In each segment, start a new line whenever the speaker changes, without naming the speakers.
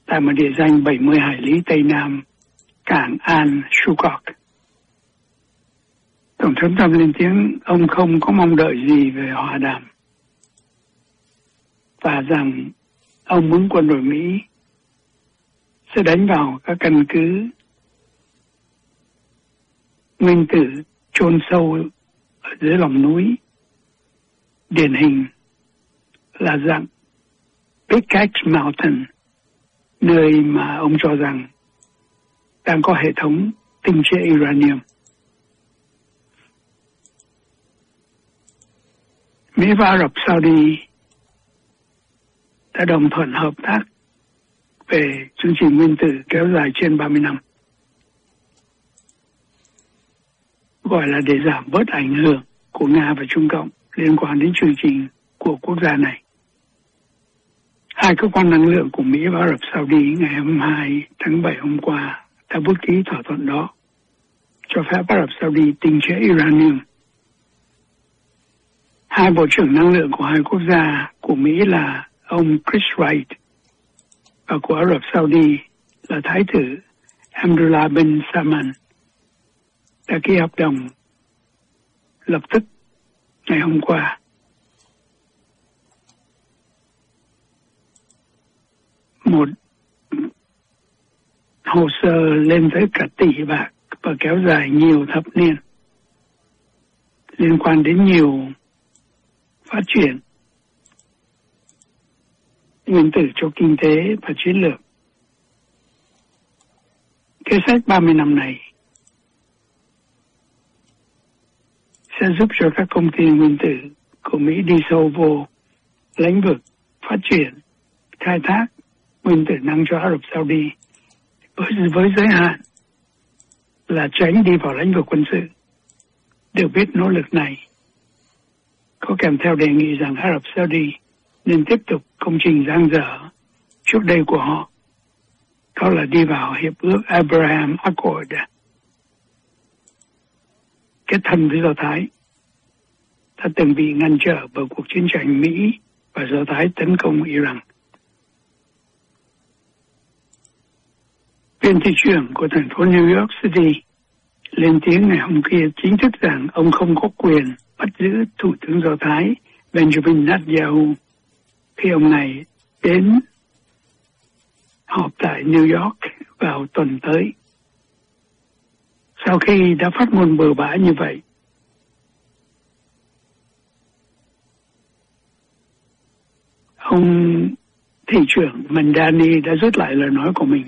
tại một địa danh 70 hải lý Tây Nam cảng Al-Shukok. Tổng thống Trump lên tiếng ông không có mong đợi gì về hòa đàm và rằng ông muốn quân đội Mỹ sẽ đánh vào các căn cứ nguyên tử chôn sâu ở dưới lòng núi, điển hình là dạng Pickaxe Mountain, nơi mà ông cho rằng đang có hệ thống tinh chế uranium. Mỹ và Ả Rập Saudi đã đồng thuận hợp tác về chương trình nguyên tử kéo dài trên 30 năm, gọi là để giảm bớt ảnh hưởng của Nga và Trung Cộng liên quan đến chương trình của quốc gia này. Hai cơ quan năng lượng của Mỹ và Ả Rập Saudi ngày 22 tháng 7 hôm qua đã bút ký thỏa thuận đó, cho phép Ả Rập Saudi tinh chế uranium. Hai bộ trưởng năng lượng của hai quốc gia của Mỹ là ông Chris Wright và của Ả Rập Saudi là Thái tử Abdullah bin Salman đã ký hợp đồng lập tức ngày hôm qua. Một hồ sơ lên tới cả tỷ bạc và kéo dài nhiều thập niên, liên quan đến nhiều phát triển nguyên tử cho kinh tế và chiến lược. Kế sách 30 năm này sẽ giúp cho các công ty nguyên tử của Mỹ đi sâu vô lĩnh vực phát triển, khai thác nguyên tử năng cho Ả Rập Saudi với giới hạn là tránh đi vào lĩnh vực quân sự. Được biết nỗ lực này có kèm theo đề nghị rằng Ả Rập Saudi nên tiếp tục công trình dang dở trước đây của họ, đó là đi vào hiệp ước Abraham Accord, kết thân với Do Thái, đã từng bị ngăn trở bởi cuộc chiến tranh Mỹ và Do Thái tấn công Iran. Viên thị trưởng của thành phố New York City lên tiếng ngày hôm kia chính thức rằng ông không có quyền bắt giữ Thủ tướng Do Thái Benjamin Netanyahu khi ông này đến họp tại New York vào tuần tới. Sau khi đã phát ngôn bừa bãi như vậy, ông thị trưởng Mandani đã rút lại lời nói của mình,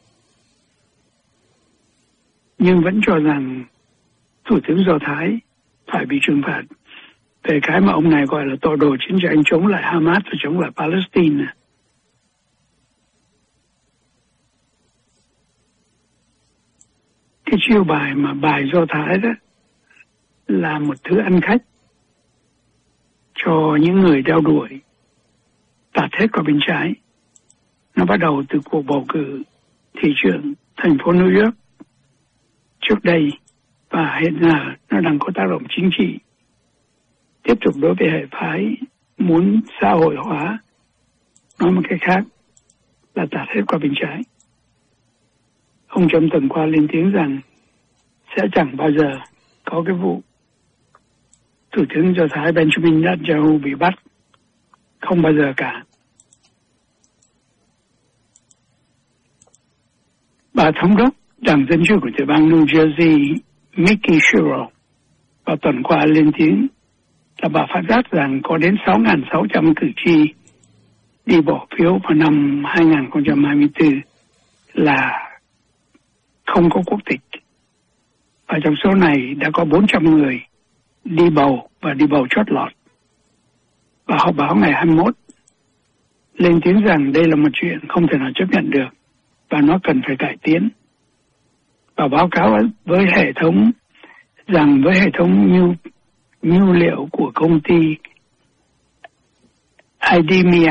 nhưng vẫn cho rằng Thủ tướng Do Thái phải bị trừng phạt về cái mà ông này gọi là tội đồ chiến tranh chống lại Hamas và chống lại Palestine. Cái chiêu bài mà bài Do Thái đó là một thứ ăn khách cho những người đeo đuổi, tạt hết qua bên trái. Nó bắt đầu từ cuộc bầu cử thị trưởng thành phố New York trước đây và hiện giờ nó đang có tác động chính trị tiếp tục đối với hệ phái muốn xã hội hóa. Nói một cách khác là tạt hết qua bên trái. Ông Trump tuần qua lên tiếng rằng sẽ chẳng bao giờ có cái vụ Thủ tướng Do Thái Benjamin Netanyahu bị bắt, không bao giờ cả. Bà thống đốc Đảng Dân Chủ của tiểu bang New Jersey Mickey Sherrill vào tuần qua lên tiếng là bà phát giác rằng có đến 6.600 cử tri đi bỏ phiếu vào năm 2024 là không có quốc tịch. Và trong số này đã có 400 người đi bầu và đi bầu chót lọt. Và họp báo ngày 21 lên tiếng rằng đây là một chuyện không thể nào chấp nhận được và nó cần phải cải tiến. Và báo cáo với hệ thống rằng với hệ thống nhu liệu của công ty IDEMIA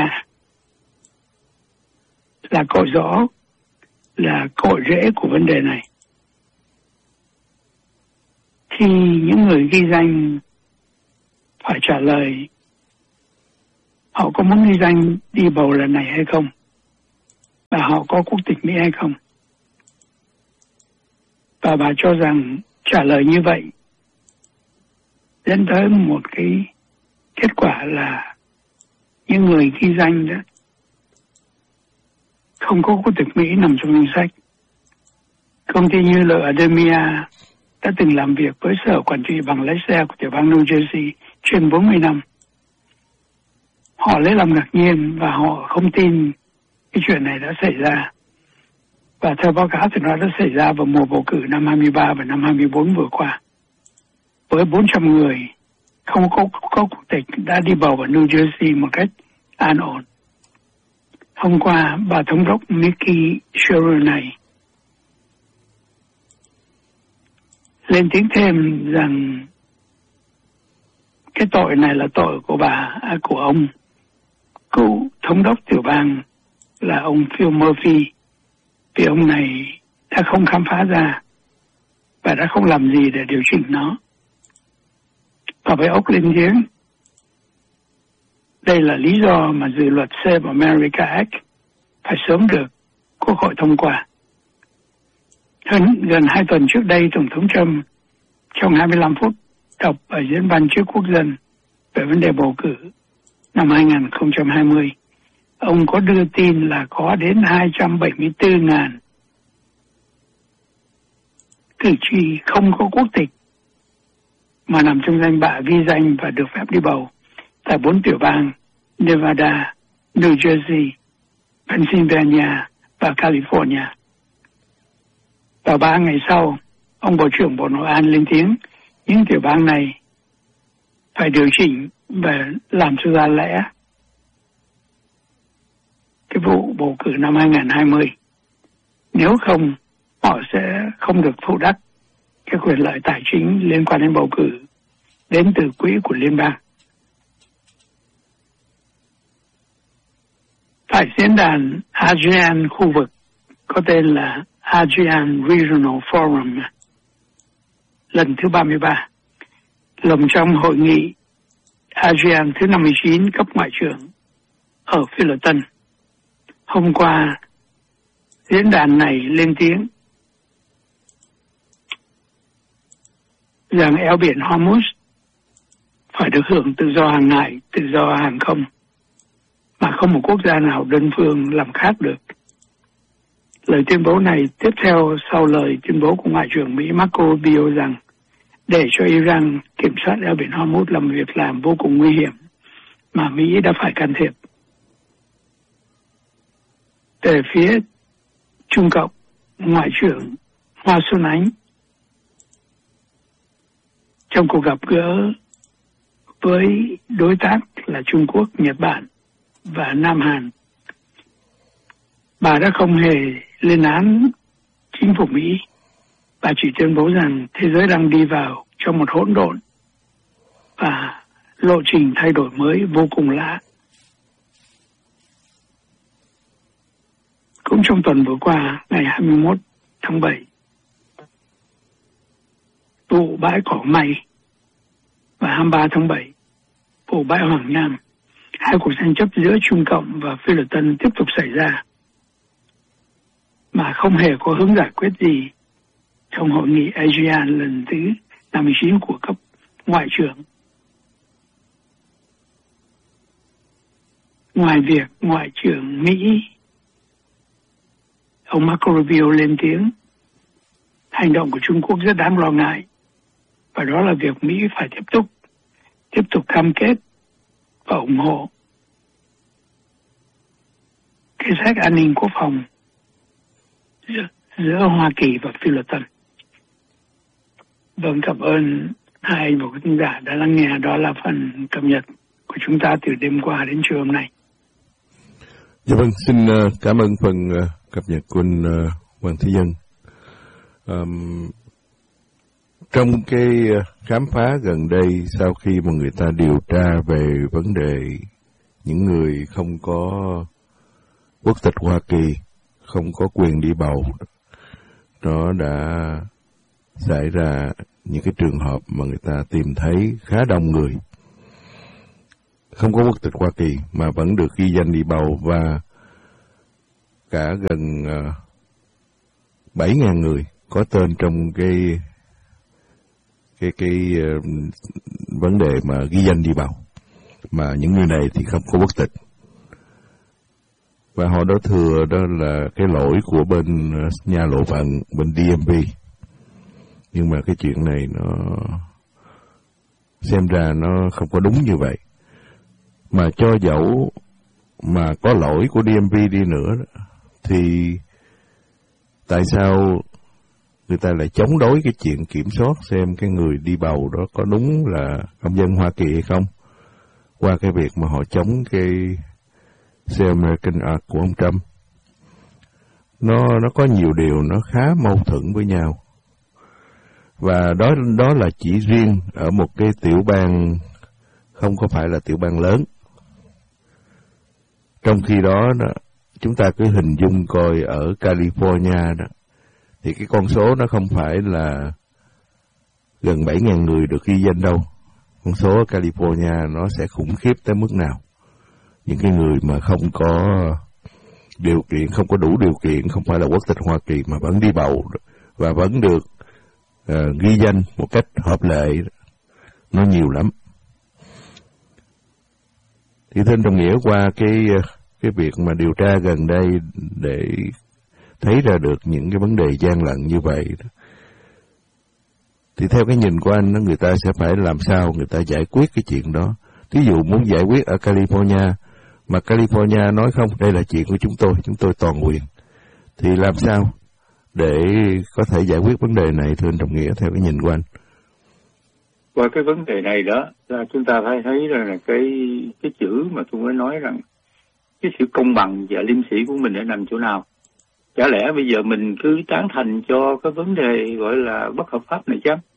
là cội rõ, là cội rễ của vấn đề này. Khi những người ghi danh phải trả lời họ có muốn ghi danh đi bầu lần này hay không, và họ có quốc tịch Mỹ hay không. Và bà cho rằng trả lời như vậy dẫn tới một cái kết quả là những người ghi danh đó không có quốc tịch Mỹ nằm trong danh sách. Công ty như là Ademia đã từng làm việc với sở quản trị bằng lái xe của tiểu bang New Jersey trên 40 năm. Họ lấy làm ngạc nhiên và họ không tin cái chuyện này đã xảy ra. Và theo báo cáo thì nó đã xảy ra vào mùa bầu cử năm 23 và năm 24 vừa qua. Với 400 người không có quốc tịch đã đi bầu ở New Jersey một cách an ổn. Hôm qua, bà thống đốc Mickey Sherrill này lên tiếng thêm rằng cái tội này là tội của ông cựu thống đốc tiểu bang là ông Phil Murphy, vì ông này đã không khám phá ra và đã không làm gì để điều chỉnh nó. Và với ốc lên tiếng, đây là lý do mà dự luật Save America Act phải sớm được Quốc hội thông qua. Gần 2 tuần trước đây, Tổng thống Trump trong 25 phút đọc ở diễn văn trước quốc dân về vấn đề bầu cử năm 2020, ông có đưa tin là có đến 274.000 cử tri không có quốc tịch mà nằm trong danh bạ ghi danh và được phép đi bầu tại 4 tiểu bang Nevada, New Jersey, Pennsylvania và California. Vào 3 ngày sau, ông Bộ trưởng Bộ Nội an lên tiếng những tiểu bang này phải điều chỉnh và làm cho ra lẽ cái vụ bầu cử năm 2020. Nếu không, họ sẽ không được thụ đắc cái quyền lợi tài chính liên quan đến bầu cử đến từ quỹ của liên bang. Tại diễn đàn ASEAN khu vực có tên là ASEAN Regional Forum lần thứ 33, lồng trong hội nghị ASEAN thứ 59 cấp ngoại trưởng ở Phi Luật Tân. Hôm qua, diễn đàn này lên tiếng rằng eo biển Hormuz phải được hưởng tự do hàng hải, tự do hàng không, mà không một quốc gia nào đơn phương làm khác được. Lời tuyên bố này tiếp theo sau lời tuyên bố của Ngoại trưởng Mỹ Marco Rubio rằng để cho Iran kiểm soát eo biển Hormuz là một việc làm vô cùng nguy hiểm mà Mỹ đã phải can thiệp. Về phía Trung Cộng, Ngoại trưởng Hoa Xuân Ánh trong cuộc gặp gỡ với đối tác là Trung Quốc, Nhật Bản và Nam Hàn, bà đã không hề lên án chính phủ Mỹ. Bà chỉ tuyên bố rằng thế giới đang đi vào trong một hỗn độn và lộ trình thay đổi mới vô cùng lạ. Cũng trong tuần vừa qua, ngày 21 tháng 7, vụ bãi cỏ May và 23 tháng 7, vụ bãi Hoàng Nham, hai cuộc tranh chấp giữa Trung Cộng và Phi Luật Tân tiếp tục xảy ra mà không hề có hướng giải quyết gì trong hội nghị ASEAN lần thứ 59 của cấp ngoại trưởng. Ngoài việc Ngoại trưởng Mỹ ông Marco Rubio lên tiếng, hành động của Trung Quốc rất đáng lo ngại, và đó là việc Mỹ phải tiếp tục cam kết và ủng hộ kế sách an ninh quốc phòng giữa Hoa Kỳ và Phi Luật Tân. Vâng, cảm ơn hai anh và quý khán giả đã lắng nghe. Đó là phần cập nhật của chúng ta từ đêm qua đến trưa hôm nay.
Dạ vâng, xin cảm ơn phần cập nhật của anh Hoàng Thế Dân. Trong cái khám phá gần đây, sau khi mà người ta điều tra về vấn đề những người không có quốc tịch Hoa Kỳ, không có quyền đi bầu, nó đã xảy ra những cái trường hợp mà người ta tìm thấy khá đông người không có quốc tịch Hoa Kỳ mà vẫn được ghi danh đi bầu, và cả gần 7.000 người có tên trong cái vấn đề mà ghi danh đi bầu, mà những người này thì không có quốc tịch. Và họ đó thừa đó là cái lỗi của bên nhà lộ phận, bên DMV. Nhưng mà cái chuyện này nó xem ra nó không có đúng như vậy. Mà cho dẫu mà có lỗi của DMV đi nữa thì tại sao người ta lại chống đối cái chuyện kiểm soát xem cái người đi bầu đó có đúng là công dân Hoa Kỳ hay không, qua cái việc mà họ chống cái Say American Act của ông Trump. Nó có nhiều điều nó khá mâu thuẫn với nhau. Và đó là chỉ riêng ở một cái tiểu bang, không có phải là tiểu bang lớn. Trong khi đó, chúng ta cứ hình dung coi ở California đó, thì cái con số nó không phải là gần 7.000 người được ghi danh đâu. Con số ở California nó sẽ khủng khiếp tới mức nào. Những cái người mà không có điều kiện, không có đủ điều kiện, không phải là quốc tịch Hoa Kỳ mà vẫn đi bầu và vẫn được ghi danh một cách hợp lệ, nó nhiều lắm. Thì thưa Trọng Nghĩa, qua cái việc mà điều tra gần đây để thấy ra được những cái vấn đề gian lận như vậy, thì theo cái nhìn của anh, người ta sẽ phải làm sao người ta giải quyết cái chuyện đó. Ví dụ muốn giải quyết ở California, mà California nói không, đây là chuyện của chúng tôi toàn quyền, thì làm sao để có thể giải quyết vấn đề này, thưa anh Trọng Nghĩa, theo cái nhìn của anh?
Qua cái vấn đề này đó, là chúng ta phải thấy là cái chữ mà tôi mới nói rằng cái sự công bằng và liêm sĩ của mình đã nằm chỗ nào. Chả lẽ bây giờ mình cứ tán thành cho cái vấn đề gọi là bất hợp pháp này chăng?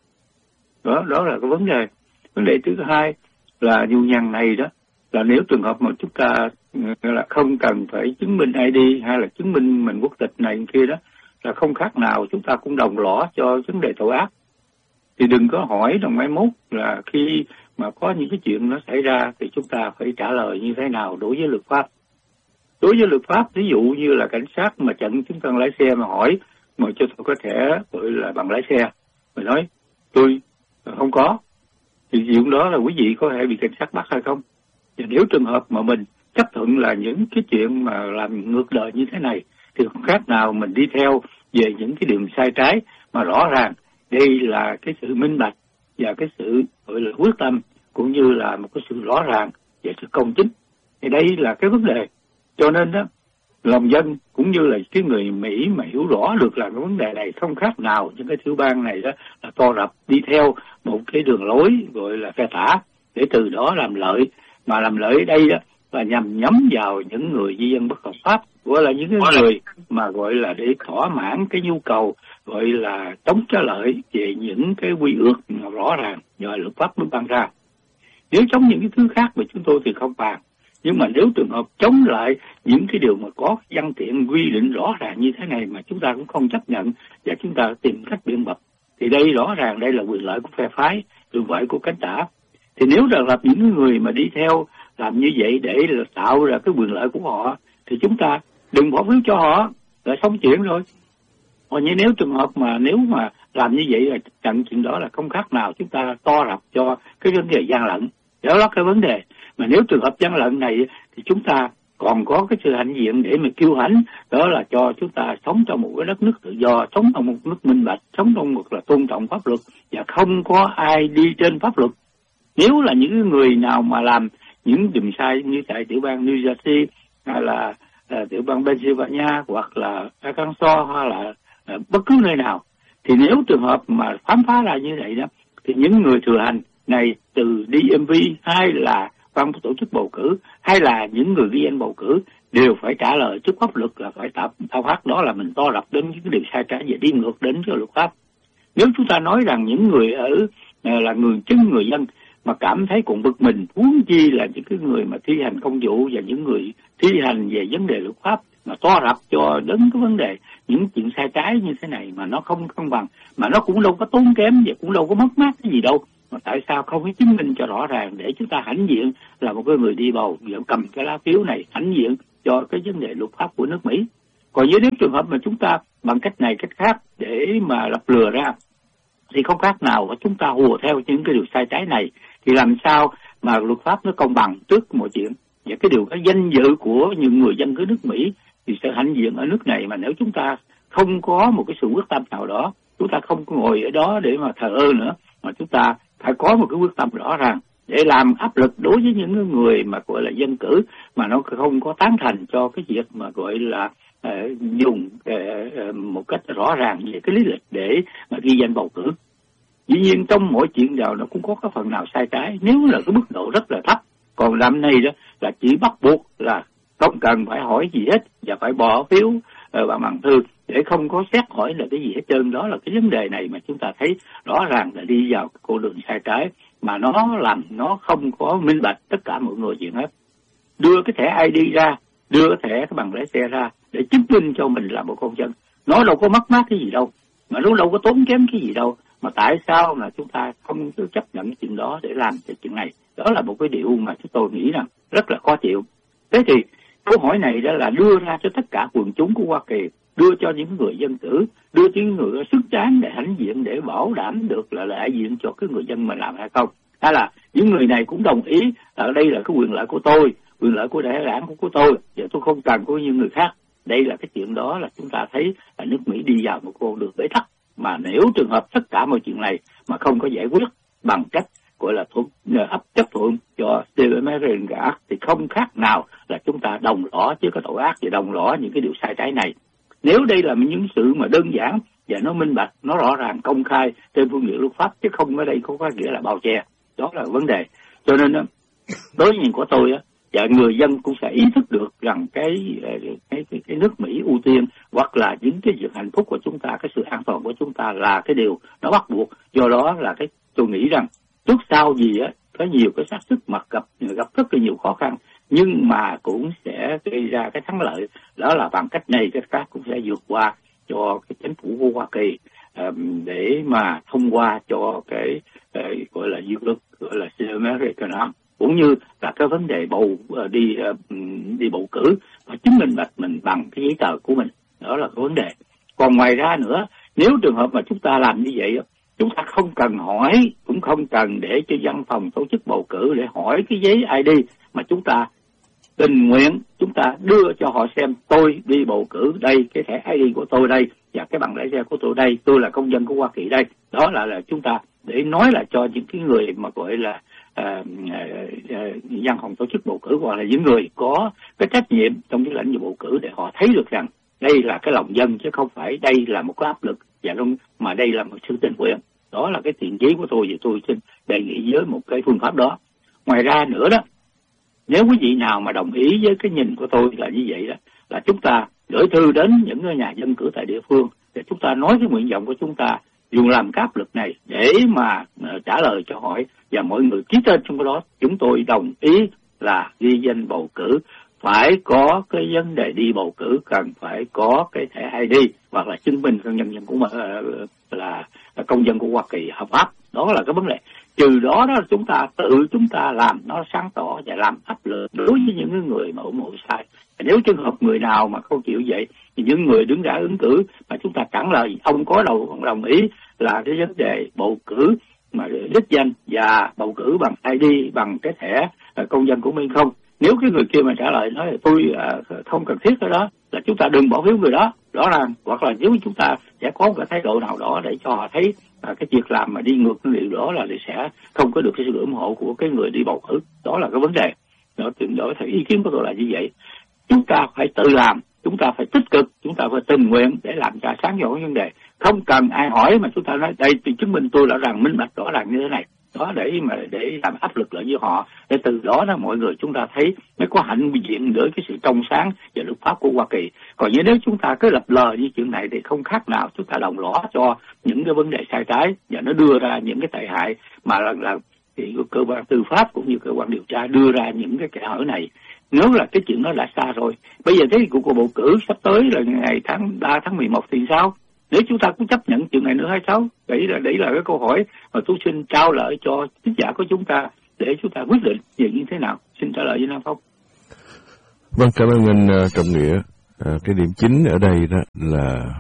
Đó là cái vấn đề. Vấn đề thứ hai là nhu nhằn này đó, là nếu trường hợp mà chúng ta là không cần phải chứng minh ID hay là chứng minh mình quốc tịch này kia đó, là không khác nào chúng ta cũng đồng lõa cho vấn đề tội ác. Thì đừng có hỏi đồng mai mốt là khi mà có những cái chuyện nó xảy ra thì chúng ta phải trả lời như thế nào đối với luật pháp. Đối với luật pháp, ví dụ như là cảnh sát mà chặn chúng ta lái xe mà hỏi mà cho tôi có thể gọi là bằng lái xe, mình nói tôi không có, thì chuyện đó là quý vị có thể bị cảnh sát bắt hay không? Và nếu trường hợp mà mình chấp thuận là những cái chuyện mà làm ngược đời như thế này thì không khác nào mình đi theo về những cái đường sai trái, mà rõ ràng đây là cái sự minh bạch và cái sự gọi là quyết tâm cũng như là một cái sự rõ ràng về sự công chính. Thì đây là cái vấn đề. Cho nên đó, lòng dân cũng như là cái người Mỹ mà hiểu rõ được là cái vấn đề này không khác nào những cái tiểu bang này đó là to rập đi theo một cái đường lối gọi là phe tả để từ đó làm lợi. Mà làm lợi ở đây đó là nhằm nhắm vào những người di dân bất hợp pháp, gọi là những cái người mà gọi là để thỏa mãn cái nhu cầu gọi là chống trả lợi về những cái quy ước rõ ràng do luật pháp mới ban ra. Nếu chống những cái thứ khác mà chúng tôi thì không bàn. Nhưng mà nếu trường hợp chống lại những cái điều mà có văn kiện quy định rõ ràng như thế này mà chúng ta cũng không chấp nhận và chúng ta tìm cách biện bạch, thì đây rõ ràng đây là quyền lợi của phe phái, quyền lợi của cánh tả. Thì nếu rằng là những người mà đi theo làm như vậy để là tạo ra cái quyền lợi của họ, thì chúng ta đừng bỏ phiếu cho họ, là xong chuyện rồi. Còn như nếu trường hợp mà nếu mà làm như vậy là chặn chuyện đó là không khác nào chúng ta to rập cho cái vấn đề gian lận. Đó là cái vấn đề. Mà nếu trường hợp gian lận này thì chúng ta còn có cái sự hãnh diện để mà kiêu hãnh, đó là cho chúng ta sống trong một cái đất nước tự do, sống trong một nước minh bạch, sống trong một là tôn trọng pháp luật và không có ai đi trên pháp luật. Nếu là những người nào mà làm những điều sai như tại tiểu bang New Jersey hay là tiểu bang Pennsylvania hoặc là Arkansas hay là bất cứ nơi nào, thì nếu trường hợp mà khám phá ra như vậy đó, thì những người thừa hành này từ DMV hay là ban tổ chức bầu cử hay là những người ghi danh bầu cử đều phải trả lời trước pháp luật, là phải thao tác, đó là mình to rập đến những cái điều sai trái và đi ngược đến cái luật pháp. Nếu chúng ta nói rằng những người ở là người dân mà cảm thấy còn bực mình, huống chi là những cái người mà thi hành công vụ và những người thi hành về vấn đề luật pháp mà to rập cho đến cái vấn đề những chuyện sai trái như thế này mà nó không bằng, mà nó cũng đâu có tốn kém và cũng đâu có mất mát cái gì đâu, mà tại sao không có chứng minh cho rõ ràng để chúng ta hãnh diện là một cái người đi bầu cầm cái lá phiếu này, hãnh diện cho cái vấn đề luật pháp của nước Mỹ. Còn nếu trường hợp mà chúng ta bằng cách này cách khác để mà lọc lừa ra thì không khác nào và chúng ta hùa theo những cái điều sai trái này, thì làm sao mà luật pháp nó công bằng trước mọi chuyện. Và cái điều cái danh dự của những người dân của nước Mỹ thì sẽ hãnh diện ở nước này, mà nếu chúng ta không có một cái sự quyết tâm nào đó, chúng ta không có ngồi ở đó để mà thờ ơ nữa, mà chúng ta phải có một cái quyết tâm rõ ràng để làm áp lực đối với những người mà gọi là dân cử mà nó không có tán thành cho cái việc mà gọi là dùng một cách rõ ràng về cái lý lịch để mà ghi danh bầu cử. Dĩ nhiên trong mỗi chuyện nào nó cũng có cái phần nào sai trái, nếu là cái mức độ rất là thấp. Còn năm nay đó là chỉ bắt buộc là không cần phải hỏi gì hết và phải bỏ phiếu bằng thư để không có xét hỏi là cái gì hết trơn. Đó là cái vấn đề này mà chúng ta thấy rõ ràng là đi vào con đường sai trái, mà nó làm nó không có minh bạch tất cả mọi người chuyện hết. Đưa cái thẻ ID ra, đưa cái thẻ cái bằng lái xe ra để chứng minh cho mình là một công dân. Nó đâu có mất mát cái gì đâu, mà nó đâu có tốn kém cái gì đâu. Mà tại sao mà chúng ta không chấp nhận cái chuyện đó để làm cái chuyện này? Đó là một cái điều mà chúng tôi nghĩ rằng rất là khó chịu. Thế thì câu hỏi này đó là đưa ra cho tất cả quần chúng của Hoa Kỳ, đưa cho những người dân cử, đưa cho những người xứng đáng để hãnh diện, để bảo đảm được là đại diện cho cái người dân mình làm hay không. Hay là những người này cũng đồng ý là đây là cái quyền lợi của tôi, quyền lợi của đại đảng của tôi, và tôi không cần của những người khác. Đây là cái chuyện đó là chúng ta thấy là nước Mỹ đi vào một con đường bế tắc. Mà nếu trường hợp tất cả mọi chuyện này mà không có giải quyết bằng cách gọi là chấp thuận cho Steve American Act thì không khác nào là chúng ta đồng lõa chứ có tội ác và đồng lõa những cái điều sai trái này. Nếu đây là những sự mà đơn giản và nó minh bạch, nó rõ ràng công khai trên phương diện luật pháp, chứ không ở đây không có nghĩa là bao che. Đó là vấn đề. Cho nên đối với nhìn của tôi và người dân cũng sẽ ý thức được rằng cái nước Mỹ ưu tiên hoặc là những cái việc hạnh phúc của chúng ta, cái sự an toàn của chúng ta là cái điều nó bắt buộc. Do đó là cái tôi nghĩ rằng trước sau gì có nhiều cái xác suất mặt gặp rất là nhiều khó khăn, nhưng mà cũng sẽ gây ra cái thắng lợi. Đó là bằng cách này cái khác cũng sẽ vượt qua cho cái chính phủ của Hoa Kỳ để mà thông qua cho cái gọi là dự luật gọi là American Act, cũng như là cái vấn đề đi bầu cử và chứng minh mình bằng cái giấy tờ của mình. Đó là cái vấn đề. Còn ngoài ra nữa, nếu trường hợp mà chúng ta làm như vậy, chúng ta không cần hỏi, cũng không cần để cho văn phòng tổ chức bầu cử để hỏi cái giấy ID, mà chúng ta tình nguyện chúng ta đưa cho họ xem tôi đi bầu cử đây, cái thẻ ID của tôi đây và cái bằng lái xe của tôi đây, tôi là công dân của Hoa Kỳ đây. Đó là chúng ta để nói là cho những cái người mà gọi là văn phòng tổ chức bầu cử hoặc là những người có cái trách nhiệm trong cái lĩnh vực bầu cử để họ thấy được rằng đây là cái lòng dân chứ không phải đây là một cái áp lực và không, mà đây là một sự tình nguyện. Đó là cái thiện chí của tôi, và tôi xin đề nghị với một cái phương pháp đó. Ngoài ra nữa đó, nếu quý vị nào mà đồng ý với cái nhìn của tôi là như vậy đó, là chúng ta gửi thư đến những nhà dân cử tại địa phương để chúng ta nói cái nguyện vọng của chúng ta, dùng làm cái áp lực này để mà trả lời cho hỏi, và mọi người ký tên trong cái đó. Chúng tôi đồng ý là ghi danh bầu cử phải có cái vấn đề đi bầu cử, cần phải có cái thẻ ID hoặc là chứng minh công dân của mình là công dân của Hoa Kỳ hợp pháp. Đó là cái vấn đề. Trừ đó chúng ta làm nó sáng tỏ và làm áp lực đối với những người mà ủng hộ sai. Nếu trường hợp người nào mà không chịu vậy thì những người đứng ra ứng cử mà chúng ta chẳng lời ông có đồng ý là cái vấn đề bầu cử mà đích danh và bầu cử bằng ID, bằng cái thẻ công dân của mình không. Nếu cái người kia mà trả lời nói là tôi không cần thiết cái đó, là chúng ta đừng bỏ phiếu người đó, rõ ràng. Hoặc là nếu chúng ta sẽ có một cái thái độ nào đó để cho họ thấy cái việc làm mà đi ngược cái điều đó là sẽ không có được cái sự ủng hộ của cái người đi bầu cử. Đó là cái vấn đề. Đó thì ý kiến của tôi là như vậy. Chúng ta phải tự làm, chúng ta phải tích cực, chúng ta phải tình nguyện để làm cho sáng rõ vấn đề. Không cần ai hỏi mà chúng ta nói đây thì chứng minh tôi là rằng minh bạch rõ ràng như thế này. Đó để làm áp lực lại với họ, để từ đó mọi người chúng ta thấy mới có hạnh diện với cái sự trong sáng và luật pháp của Hoa Kỳ. Còn nếu chúng ta cứ lập lờ như chuyện này thì không khác nào chúng ta đồng lõa cho những cái vấn đề sai trái, và nó đưa ra những cái tệ hại mà là thì cơ quan tư pháp cũng như cơ quan điều tra đưa ra những cái kẽ hở này. Nếu là cái chuyện đó đã xa rồi, bây giờ cái cuộc bầu cử sắp tới là ngày tháng 3 tháng 11 thì sao? Nếu chúng ta cũng chấp nhận chuyện này nữa hay sao? Đấy là cái câu hỏi mà tôi xin trao lại cho khán giả của chúng ta để chúng ta quyết định về như thế nào. Xin trả lời với Nam Phong.
Vâng, cảm ơn anh Trọng Nghĩa. Cái điểm chính ở đây đó là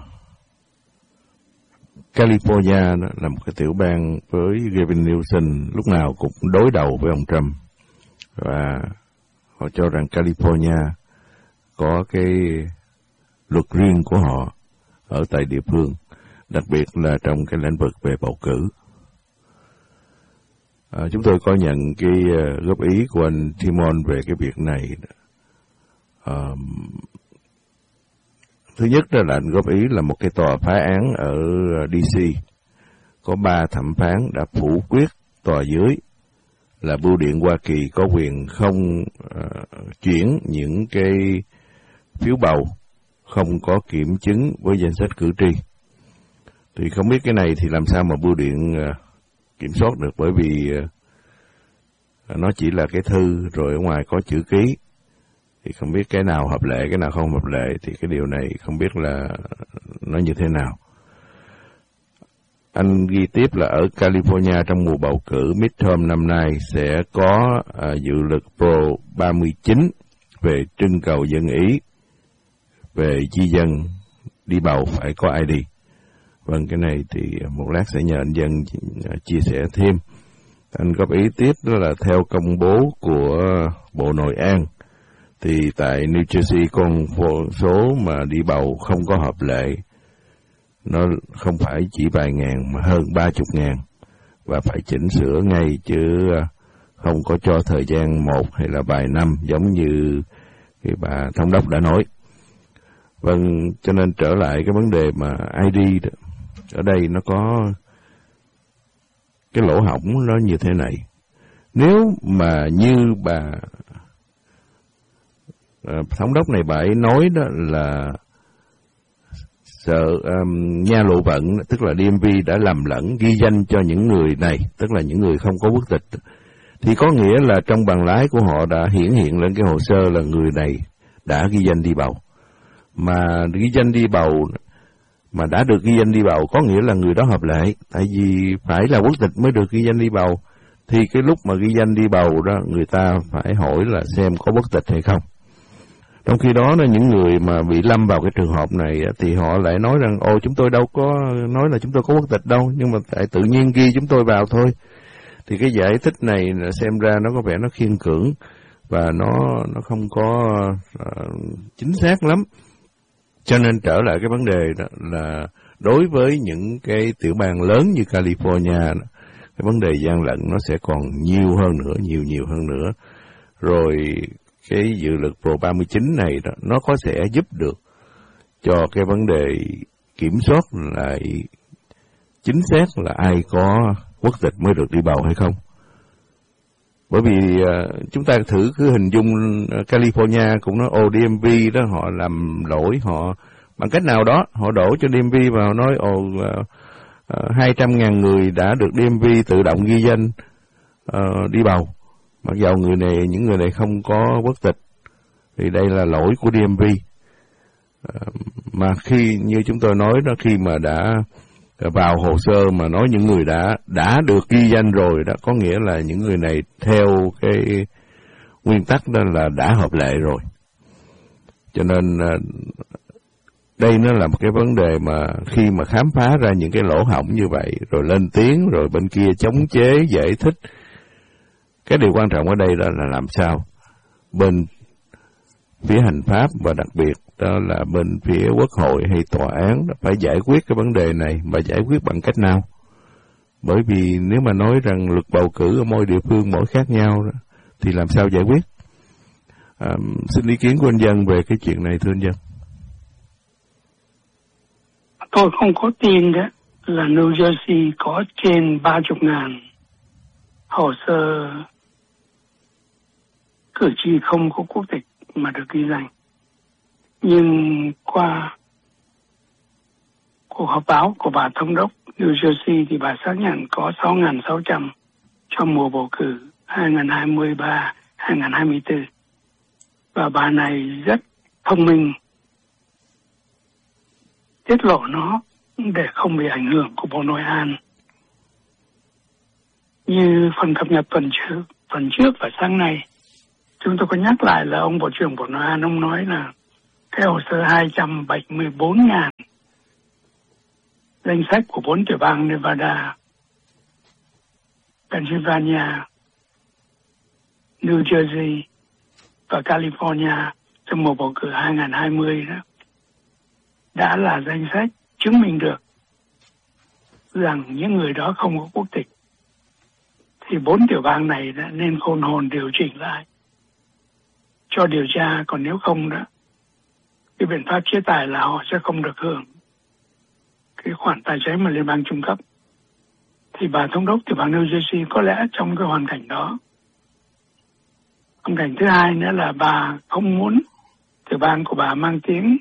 California đó là một cái tiểu bang với Gavin Newsom lúc nào cũng đối đầu với ông Trump, và họ cho rằng California có cái luật riêng của họ ở tại địa phương, đặc biệt là trong cái lĩnh vực về bầu cử. Chúng tôi có nhận cái góp ý của anh Timon về cái việc này. Thứ nhất đó là anh góp ý là một cái tòa phá án ở DC có 3 thẩm phán đã phủ quyết tòa dưới là Bưu điện Hoa Kỳ có quyền không chuyển những cái phiếu bầu không có kiểm chứng với danh sách cử tri. Thì không biết cái này thì làm sao mà Bưu điện kiểm soát được, bởi vì nó chỉ là cái thư rồi ở ngoài có chữ ký, thì không biết cái nào hợp lệ, cái nào không hợp lệ, thì cái điều này không biết là nó như thế nào. Anh ghi tiếp là ở California trong mùa bầu cử midterm năm nay sẽ có dự luật Pro 39 về trưng cầu dân Ý về di dân đi bầu phải có ID. Vâng, cái này thì một lát sẽ nhờ anh Dân chia sẻ thêm. Anh góp ý tiếp đó là theo công bố của Bộ Nội an, thì tại New Jersey con số mà đi bầu không có hợp lệ, nó không phải chỉ vài ngàn mà hơn 30.000, và phải chỉnh sửa ngay chứ không có cho thời gian 1 hay là vài năm giống như cái bà thống đốc đã nói. Vâng, cho nên trở lại cái vấn đề mà ID ở đây nó có cái lỗ hổng nó như thế này. Nếu mà như bà thống đốc này bà ấy nói đó là nha lộ vận, tức là DMV đã lầm lẫn ghi danh cho những người này, tức là những người không có quốc tịch, thì có nghĩa là trong bằng lái của họ đã hiển hiện lên cái hồ sơ là người này đã ghi danh đi bầu. Mà ghi danh đi bầu mà đã được ghi danh đi bầu có nghĩa là người đó hợp lệ, tại vì phải là quốc tịch mới được ghi danh đi bầu. Thì cái lúc mà ghi danh đi bầu đó, người ta phải hỏi là xem có quốc tịch hay không. Trong khi đó những người mà bị lâm vào cái trường hợp này thì họ lại nói rằng chúng tôi đâu có nói là chúng tôi có quốc tịch đâu, nhưng mà tại tự nhiên ghi chúng tôi vào thôi. Thì cái giải thích này xem ra nó có vẻ nó khiên cưỡng và nó không có chính xác lắm. Cho nên trở lại cái vấn đề đó là đối với những cái tiểu bang lớn như California, cái vấn đề gian lận nó sẽ còn nhiều hơn nữa, nhiều hơn nữa. Rồi cái dự luật Pro 39 này đó, nó có sẽ giúp được cho cái vấn đề kiểm soát lại chính xác là ai có quốc tịch mới được đi bầu hay không. Bởi vì chúng ta thử cứ hình dung California cũng nói DMV đó họ làm lỗi, họ bằng cách nào đó họ đổ cho DMV và họ nói 200.000 người đã được DMV tự động ghi danh đi bầu, mặc dầu những người này không có quốc tịch, thì đây là lỗi của DMV. Mà khi như chúng tôi nói đó, khi mà đã vào hồ sơ mà nói những người đã được ghi danh rồi đó, có nghĩa là những người này theo cái nguyên tắc đó là đã hợp lệ rồi. Cho nên đây nó là một cái vấn đề mà khi mà khám phá ra những cái lỗ hổng như vậy, rồi lên tiếng, rồi bên kia chống chế, giải thích. Cái điều quan trọng ở đây đó là làm sao bên phía hành pháp và đặc biệt đó là bên phía quốc hội hay tòa án phải giải quyết cái vấn đề này, mà giải quyết bằng cách nào? Bởi vì nếu mà nói rằng luật bầu cử ở mỗi địa phương mỗi khác nhau đó, thì làm sao giải quyết? Xin ý kiến của anh Dân về cái chuyện này, thưa anh Dân.
Tôi không có tin đó là New Jersey có trên 30.000 hồ sơ cử tri không có quốc tịch mà được ghi danh. Nhưng qua cuộc họp báo của bà thống đốc New Jersey thì bà xác nhận có 6.600 trong mùa bầu cử 2023-2024. Và bà này rất thông minh tiết lộ nó để không bị ảnh hưởng của Bộ Nội an. Như phần cập nhật phần trước và sáng nay, chúng tôi có nhắc lại là ông Bộ trưởng Bộ Nội an, ông nói là cái hồ sơ 274.000 danh sách của 4 tiểu bang Nevada, Pennsylvania, New Jersey và California trong mùa bầu cử 2020 đó đã là danh sách chứng minh được rằng những người đó không có quốc tịch, thì 4 tiểu bang này đã nên khôn hồn điều chỉnh lại cho điều tra. Còn nếu không đó, cái biện pháp chế tài là họ sẽ không được hưởng cái khoản tài chính mà liên bang trung cấp. Thì bà thống đốc tiểu bang New Jersey có lẽ trong cái hoàn cảnh đó. Hoàn cảnh thứ hai nữa là bà không muốn tiểu bang của bà mang tiếng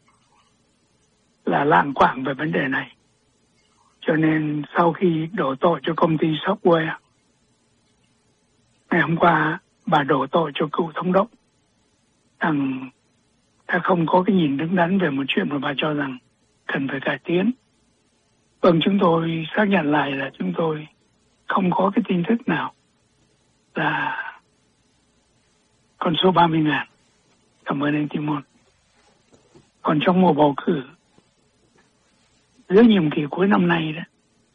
là lạng quạng về vấn đề này. Cho nên sau khi đổ tội cho công ty Software, ngày hôm qua bà đổ tội cho cựu thống đốc rằng ta không có cái nhìn đứng đắn về một chuyện mà bà cho rằng cần phải cải tiến. Vâng, chúng tôi xác nhận lại là chúng tôi không có cái tin tức nào là con số 30.000. Cảm ơn anh Timon. Còn trong mùa bầu cử giữa nhiệm kỳ cuối năm nay đó,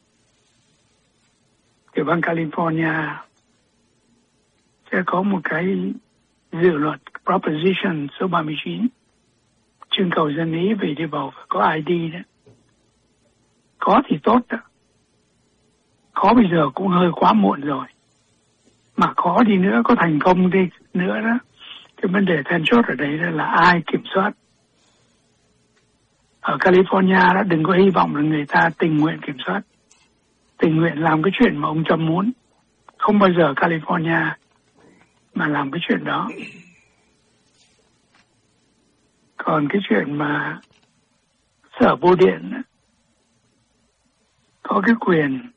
tiểu bang California sẽ có một cái dự luật Proposition số 39 trưng cầu dân ý về đi bầu phải có ID đó. Có thì tốt đó. Có bây giờ cũng hơi quá muộn rồi. Mà có đi nữa, có thành công đi nữa đó, cái vấn đề then chốt ở đây là ai kiểm soát. Ở California đó, đừng có hy vọng là người ta tình nguyện kiểm soát, tình nguyện làm cái chuyện mà ông Trump muốn. Không bao giờ California mà làm cái chuyện đó. Còn cái chuyện mà Sở Bưu điện đó, có cái quyền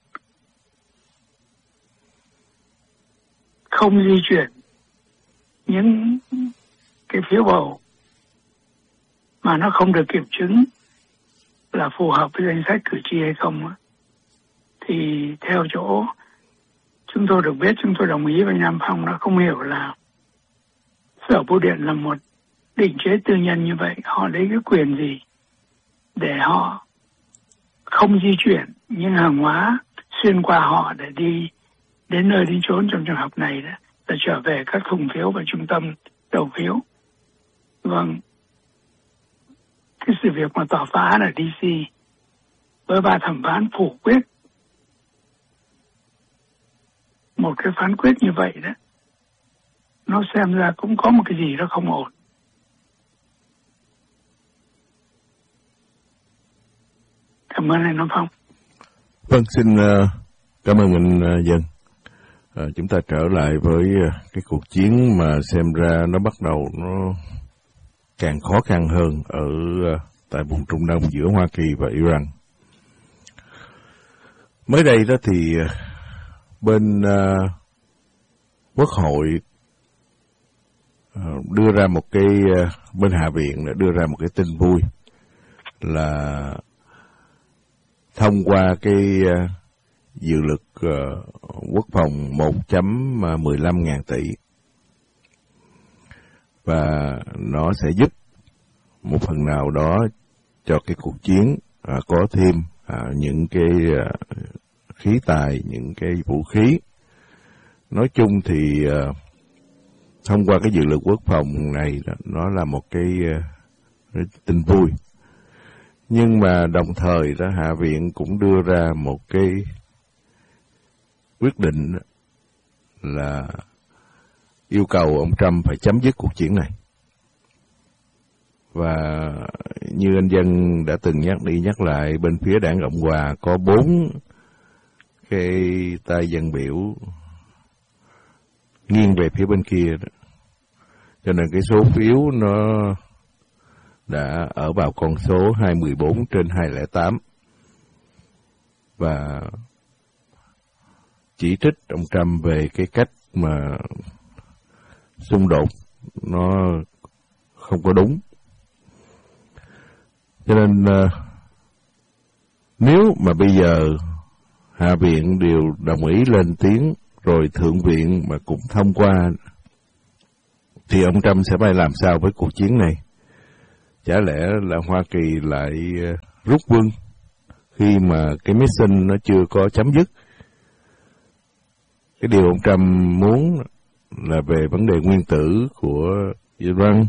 không di chuyển những cái phiếu bầu mà nó không được kiểm chứng là phù hợp với danh sách cử tri hay không, thì theo chỗ chúng tôi được biết, chúng tôi đồng ý với Nam Phong, nó không hiểu là Sở Bưu điện là một định chế tư nhân như vậy, họ lấy cái quyền gì để họ không di chuyển những hàng hóa xuyên qua họ để đi đến nơi đến chốn. Trong trường hợp này đó là trở về các thùng phiếu và trung tâm đầu phiếu. Vâng, cái sự việc mà tòa phá án ở DC với 3 thẩm phán phủ quyết một cái phán quyết như vậy đó, nó xem ra cũng có một cái gì đó không ổn. Cảm ơn anh Nam Phong.
Vâng, xin cảm ơn anh Dân. Chúng ta trở lại với cái cuộc chiến mà xem ra nó bắt đầu nó càng khó khăn hơn ở tại vùng Trung Đông giữa Hoa Kỳ và Iran. Mới đây đó thì bên Quốc hội đưa ra một cái, bên Hạ viện đã đưa ra một cái tin vui là thông qua cái dự luật quốc phòng 1.15 ngàn tỷ, và nó sẽ giúp một phần nào đó cho cái cuộc chiến có thêm những cái khí tài, những cái vũ khí. Nói chung thì thông qua cái dự luật quốc phòng này nó là một cái tin vui. Nhưng mà đồng thời đó, Hạ viện cũng đưa ra một cái quyết định là yêu cầu ông Trump phải chấm dứt cuộc chiến này. Và như anh Dân đã từng nhắc đi nhắc lại, bên phía đảng Cộng Hòa có 4 cái tay dân biểu nghiêng về phía bên kia đó. Cho nên cái số phiếu nó đã ở vào con số 214 trên 208 và chỉ trích ông Trump về cái cách mà xung đột nó không có đúng. Cho nên nếu mà bây giờ Hạ viện đều đồng ý lên tiếng, rồi Thượng viện mà cũng thông qua, thì ông Trump sẽ phải làm sao với cuộc chiến này? chả lẽ là Hoa Kỳ lại rút quân khi mà cái mission nó chưa có chấm dứt. Cái điều ông Trump muốn là về vấn đề nguyên tử của Iran,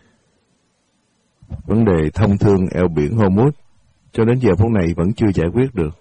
vấn đề thông thương eo biển Hormuz, cho đến giờ phút này vẫn chưa giải quyết được.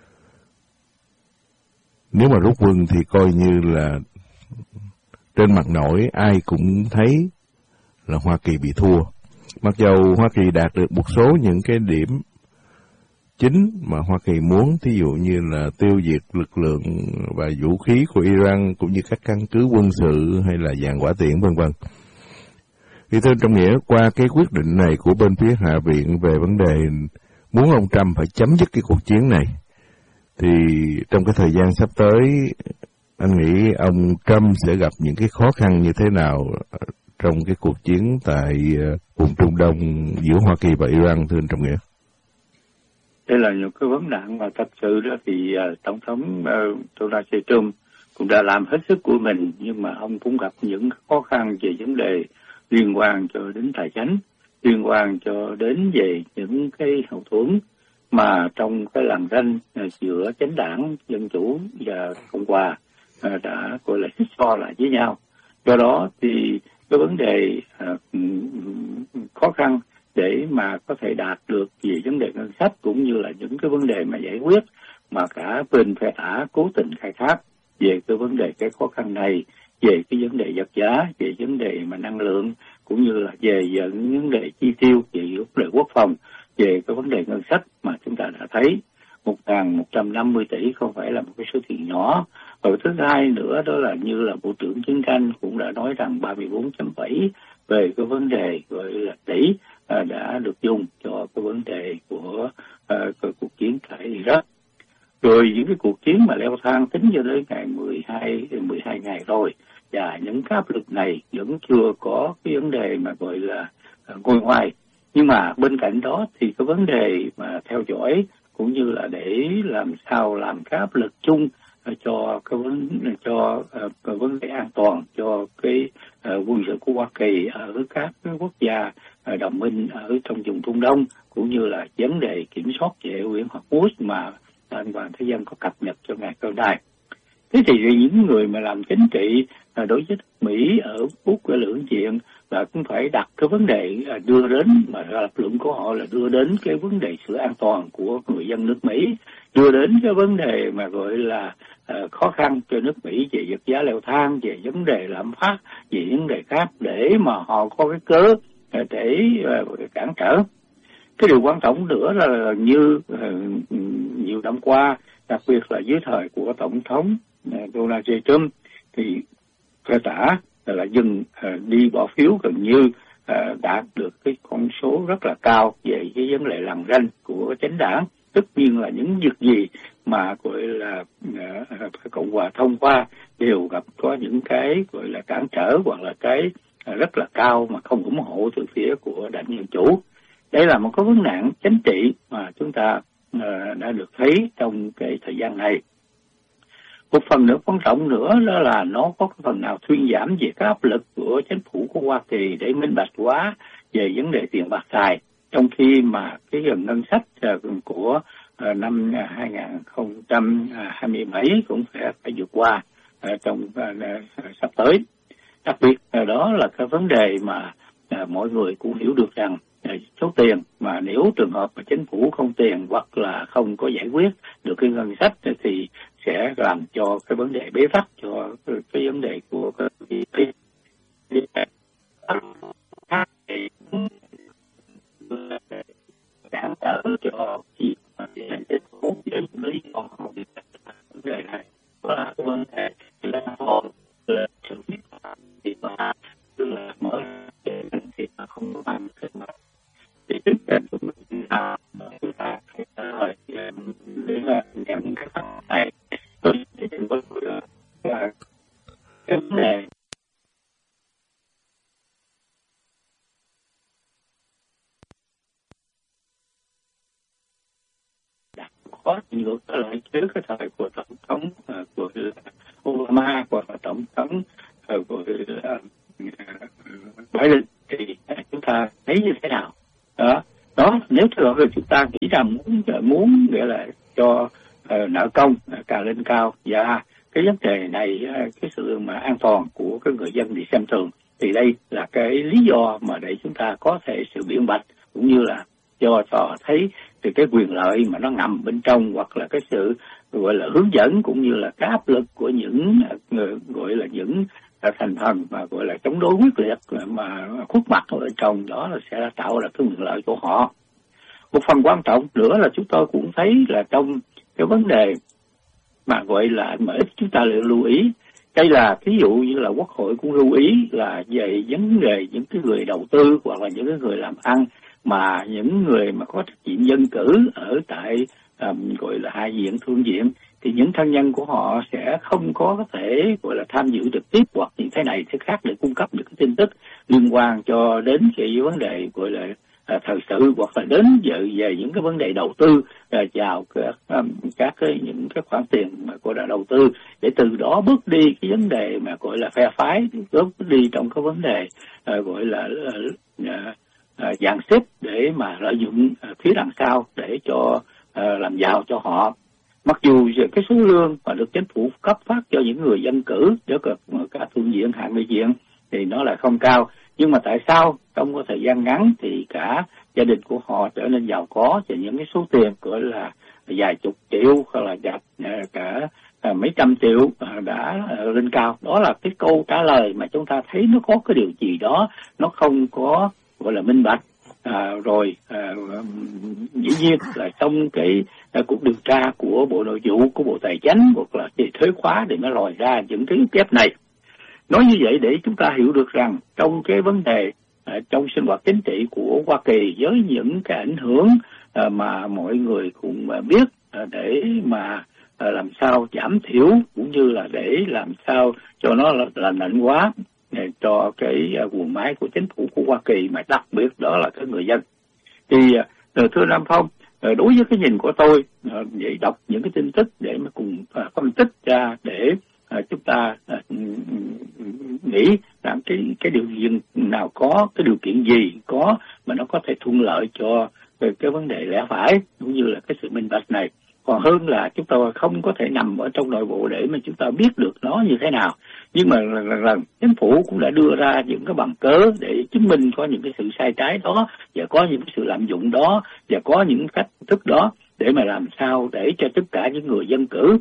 Nếu mà rút quân thì coi như là trên mặt nổi ai cũng thấy là Hoa Kỳ bị thua. Mặc dầu Hoa Kỳ đạt được một số những cái điểm chính mà Hoa Kỳ muốn, thí dụ như là tiêu diệt lực lượng và vũ khí của Iran cũng như các căn cứ quân sự hay là dàn hỏa tiễn vân vân. Thì thưa trong nghĩa, qua cái quyết định này của bên phía Hạ viện về vấn đề muốn ông Trump phải chấm dứt cái cuộc chiến này, thì trong cái thời gian sắp tới, anh nghĩ ông Trump sẽ gặp những cái khó khăn như thế nào trong cái cuộc chiến tại vùng Trung Đông giữa Hoa Kỳ và Iran, thưa anh Trọng Nghĩa?
Đây là những cái vấn nạn mà thật sự đó thì Tổng thống Donald Trump cũng đã làm hết sức của mình, nhưng mà ông cũng gặp những khó khăn về vấn đề liên quan cho đến tài chính, liên quan cho đến về những cái hậu thuẫn mà trong cái lằn ranh giữa chánh đảng Dân Chủ và Cộng Hòa đã gọi là xích so lại với nhau. Do đó thì cái vấn đề khó khăn để mà có thể đạt được về vấn đề ngân sách cũng như là những cái vấn đề mà giải quyết mà cả bên phe tả cố tình khai thác về cái vấn đề cái khó khăn này, về cái vấn đề vật giá, về vấn đề mà năng lượng cũng như là về những vấn đề chi tiêu, về vấn đề quốc phòng, về cái vấn đề ngân sách mà chúng ta đã thấy 1.150 tỷ không phải là một cái số tiền nhỏ. Và thứ hai nữa đó là như là Bộ trưởng Chiến tranh cũng đã nói rằng 34.7 về cái vấn đề gọi là tỷ đã được dùng cho cái vấn đề của cuộc chiến tại Iraq. Rồi những cái cuộc chiến mà leo thang tính cho đến ngày 12 ngày rồi, và những cái áp lực này vẫn chưa có cái vấn đề mà gọi là ngôi ngoài. Nhưng mà bên cạnh đó thì cái vấn đề mà theo dõi cũng như là để làm sao làm cái áp lực chung cho cái vấn đề an toàn cho cái quân sự của Hoa Kỳ ở các cái quốc gia đồng minh ở trong vùng Trung Đông, cũng như là vấn đề kiểm soát về biển Hormuz mà anh Hoàng Thế Dân có cập nhật cho ngày hôm nay. Thế thì những người mà làm chính trị đối với Mỹ ở Úc ở lưỡng diện là cũng phải đặt cái vấn đề đưa đến, mà lập luận của họ là đưa đến cái vấn đề sự an toàn của người dân nước Mỹ, đưa đến cái vấn đề mà gọi là khó khăn cho nước Mỹ về vật giá leo thang, về vấn đề lạm phát, về vấn đề khác để mà họ có cái cớ để cản trở. Cái điều quan trọng nữa là như nhiều năm qua, đặc biệt là dưới thời của Tổng thống Donald J. Trump, thì phe tả là dừng đi bỏ phiếu gần như đạt được cái con số rất là cao về cái vấn đề lằn ranh của chánh đảng. Tất nhiên là những việc gì mà gọi là Cộng hòa thông qua đều gặp có những cái gọi là cản trở hoặc là cái rất là cao mà không ủng hộ từ phía của đảng Dân Chủ. Đây là một cái vấn nạn chính trị mà chúng ta đã được thấy trong cái thời gian này. Một phần nữa quan trọng nữa đó là nó có cái phần nào thuyên giảm về các áp lực của chính phủ của Hoa Kỳ để minh bạch hóa về vấn đề tiền bạc xài, trong khi mà cái ngân sách của năm 2027 cũng phải vượt qua trong sắp tới. Đặc biệt đó là cái vấn đề mà mọi người cũng hiểu được rằng số tiền mà nếu trường hợp mà chính phủ không tiền hoặc là không có giải quyết được cái ngân sách thì sẽ làm cho cái vấn đề bế tắc, cho cái vấn đề của cái cản trở cho việc chính phủ để lý do vấn đề này. Đó là cái vấn đề là sự viết thì mà là mở thì mà không có bằng mà thì trước tiên chúng ta phải để là những cái phát này tôi thì chúng tôi là cái vấn đề có ngược lại trước cái thời của tổng thống của Obama hoặc là tổng thống của Biden thì chúng ta thấy như thế nào? Đó, nếu chúng ta nghĩ rằng muốn gọi là cho nợ công càng lên cao, và cái vấn đề này, cái sự mà an toàn của cái người dân bị xem thường, thì đây là cái lý do mà để chúng ta có thể sự biện bạch, cũng như là cho thấy từ cái quyền lợi mà nó ngầm bên trong, hoặc là cái sự gọi là hướng dẫn, cũng như là cái áp lực của những người gọi là những thành phần mà gọi là chống đối quyết liệt mà khuất mặt ở bên trong đó, là sẽ tạo ra cái quyền lợi của họ. Một phần quan trọng nữa là chúng tôi cũng thấy là trong cái vấn đề mà gọi là mà ít chúng ta lại lưu ý, đây là ví dụ như là Quốc hội cũng lưu ý là về vấn đề những cái người đầu tư hoặc là những cái người làm ăn, mà những người mà có trách nhiệm dân cử ở tại gọi là Hạ viện, Thượng viện, thì những thân nhân của họ sẽ không có thể gọi là tham dự trực tiếp hoặc như thế này thế khác để cung cấp những cái tin tức liên quan cho đến cái vấn đề gọi là thời sự, hoặc là đến về những cái vấn đề đầu tư vào các những cái khoản tiền mà gọi là đầu tư, để từ đó bước đi cái vấn đề mà gọi là phe phái, bước đi trong cái vấn đề gọi là dàn xếp để mà lợi dụng phía đằng sau để cho làm giàu cho họ. Mặc dù cái số lương mà được chính phủ cấp phát cho những người dân cử cho cả thượng viện, hạ nghị viện thì nó là không cao, nhưng mà tại sao trong một thời gian ngắn thì cả gia đình của họ trở nên giàu có, và những cái số tiền gọi là vài chục triệu hoặc là cả mấy trăm triệu đã lên cao? Đó là cái câu trả lời mà chúng ta thấy nó có cái điều gì đó nó không có gọi là minh bạch. Dĩ nhiên là trong cái cuộc điều tra của Bộ Nội vụ, của Bộ Tài chính hoặc là thuế khóa để nó lòi ra những cái kép này. Nói như vậy để chúng ta hiểu được rằng trong cái vấn đề trong sinh hoạt chính trị của Hoa Kỳ, với những cái ảnh hưởng mà mọi người cũng biết, để mà làm sao giảm thiểu, cũng như là để làm sao cho nó là lạnh quá cho cái guồng máy của chính phủ của Hoa Kỳ, mà đặc biệt đó là cái người dân. Thì thưa Nam Phong, đối với cái nhìn của tôi, vậy đọc những cái tin tức để mà cùng phân tích ra để chúng ta nghĩ rằng cái điều kiện nào có, cái điều kiện gì có mà nó có thể thuận lợi cho cái vấn đề lẽ phải cũng như là cái sự minh bạch này, còn hơn là chúng ta không có thể nằm ở trong nội bộ để mà chúng ta biết được nó như thế nào. Nhưng mà lần chính phủ cũng đã đưa ra những cái bằng cớ để chứng minh có những cái sự sai trái đó, và có những cái sự lạm dụng đó, và có những cách thức đó để mà làm sao để cho tất cả những người dân cử,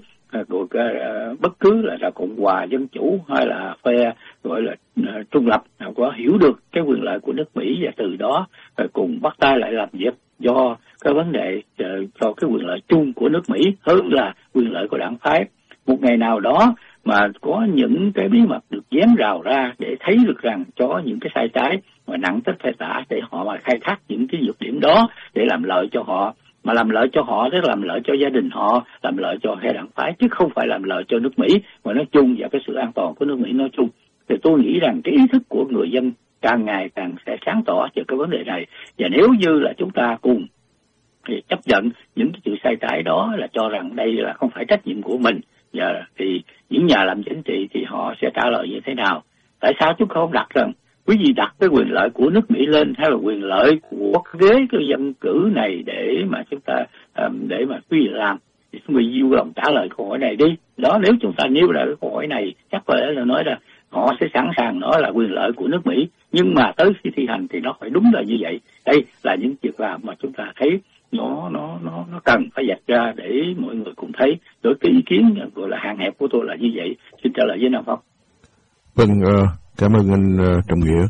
bất cứ là Cộng hòa, Dân chủ hay là phe gọi là trung lập nào có hiểu được cái quyền lợi của nước Mỹ, và từ đó cùng bắt tay lại làm việc do cái vấn đề cho cái quyền lợi chung của nước Mỹ hơn là quyền lợi của đảng phái. Một ngày nào đó mà có những cái bí mật được vén rào ra để thấy được rằng có những cái sai trái mà nặng tích phải tả, để họ mà khai thác những cái nhược điểm đó để làm lợi cho họ, mà làm lợi cho họ tức là làm lợi cho gia đình họ, làm lợi cho phe đảng phái, chứ không phải làm lợi cho nước Mỹ mà nói chung và cái sự an toàn của nước Mỹ nói chung. Thì tôi nghĩ rằng cái ý thức của người dân càng ngày càng sẽ sáng tỏ về cái vấn đề này, và nếu như là chúng ta cùng thì chấp nhận những cái sự sai trái đó, là cho rằng đây là không phải trách nhiệm của mình, và thì những nhà làm chính trị thì họ sẽ trả lời như thế nào? Tại sao chúng không đặt rằng quý vị đặt cái quyền lợi của nước Mỹ lên, hay là quyền lợi của ghế cái dân cử này để mà chúng ta để mà quý vị làm? Thì quý vị vui lòng trả lời câu hỏi này đi. Đó, nếu chúng ta nêu ra cái câu hỏi này, chắc có lẽ là nói là họ sẽ sẵn sàng nói là quyền lợi của nước Mỹ, nhưng mà tới khi thi hành thì nó phải đúng là như vậy. Đây là những việc làm mà chúng ta thấy nó cần phải vạch ra để mọi người cũng thấy. Đối cái ý kiến gọi là hạn hẹp của tôi là như vậy. Xin trả lời với Nam Phong.
Vâng, cảm ơn anh Trọng Nghĩa.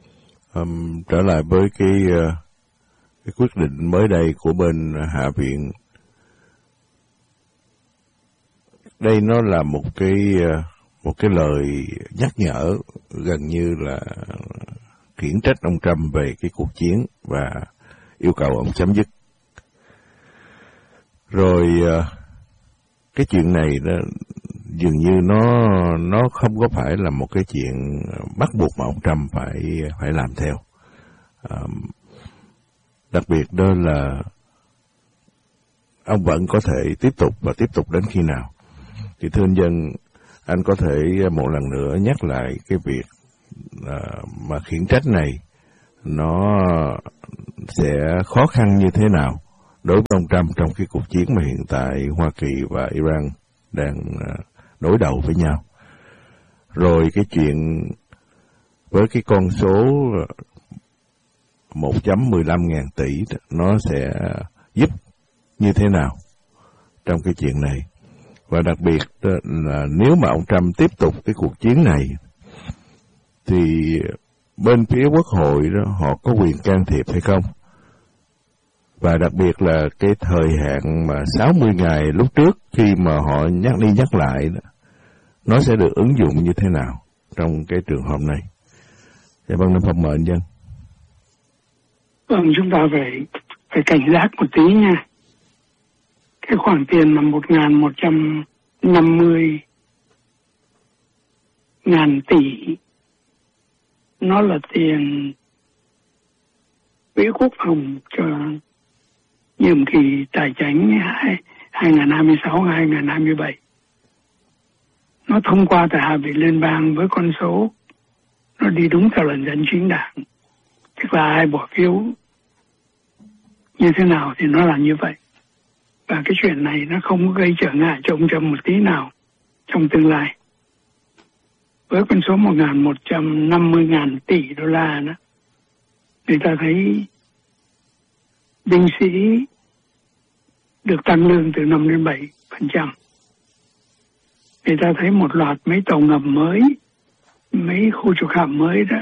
Trở lại với cái quyết định mới đây của bên Hạ viện. Đây nó là một cái lời nhắc nhở, gần như là khiển trách ông Trump về cái cuộc chiến và yêu cầu ông chấm dứt. Rồi cái chuyện này đó, dường như nó không có phải là một cái chuyện bắt buộc mà ông Trump phải làm theo. Đặc biệt đó là ông vẫn có thể tiếp tục đến khi nào. Thì thưa anh Dân, anh có thể một lần nữa nhắc lại cái việc mà khiển trách này nó sẽ khó khăn như thế nào đối với ông Trump trong cái cuộc chiến mà hiện tại Hoa Kỳ và Iran đang đối đầu với nhau. Rồi cái chuyện với cái con số 1.15 ngàn tỷ nó sẽ giúp như thế nào trong cái chuyện này. Và đặc biệt là nếu mà ông Trump tiếp tục cái cuộc chiến này thì bên phía Quốc hội đó họ có quyền can thiệp hay không? Và đặc biệt là cái thời hạn mà 60 ngày lúc trước khi mà họ nhắc đi nhắc lại đó, nó sẽ được ứng dụng như thế nào trong cái trường hợp này? Dạ vâng, Nam Phong mời anh Dân.
Vâng, chúng ta phải cảnh giác một tí nha. Cái khoản tiền là 1.150 ngàn tỷ, nó là tiền quỹ quốc phòng cho nhiệm kỳ tài chính 2026-2027. Nó thông qua tại Hạ viện Liên bang với con số nó đi đúng theo lần dẫn chính đảng. Tức là ai bỏ phiếu như thế nào thì nó là như vậy. Và cái chuyện này nó không có gây trở ngại cho ông Trump một tí nào trong tương lai. Với con số 1.150 ngàn tỷ đô la đó, người ta thấy binh sĩ được tăng lương từ 5 đến 7%. Người ta thấy một loạt mấy tàu ngầm mới, mấy khu trục hạm mới đó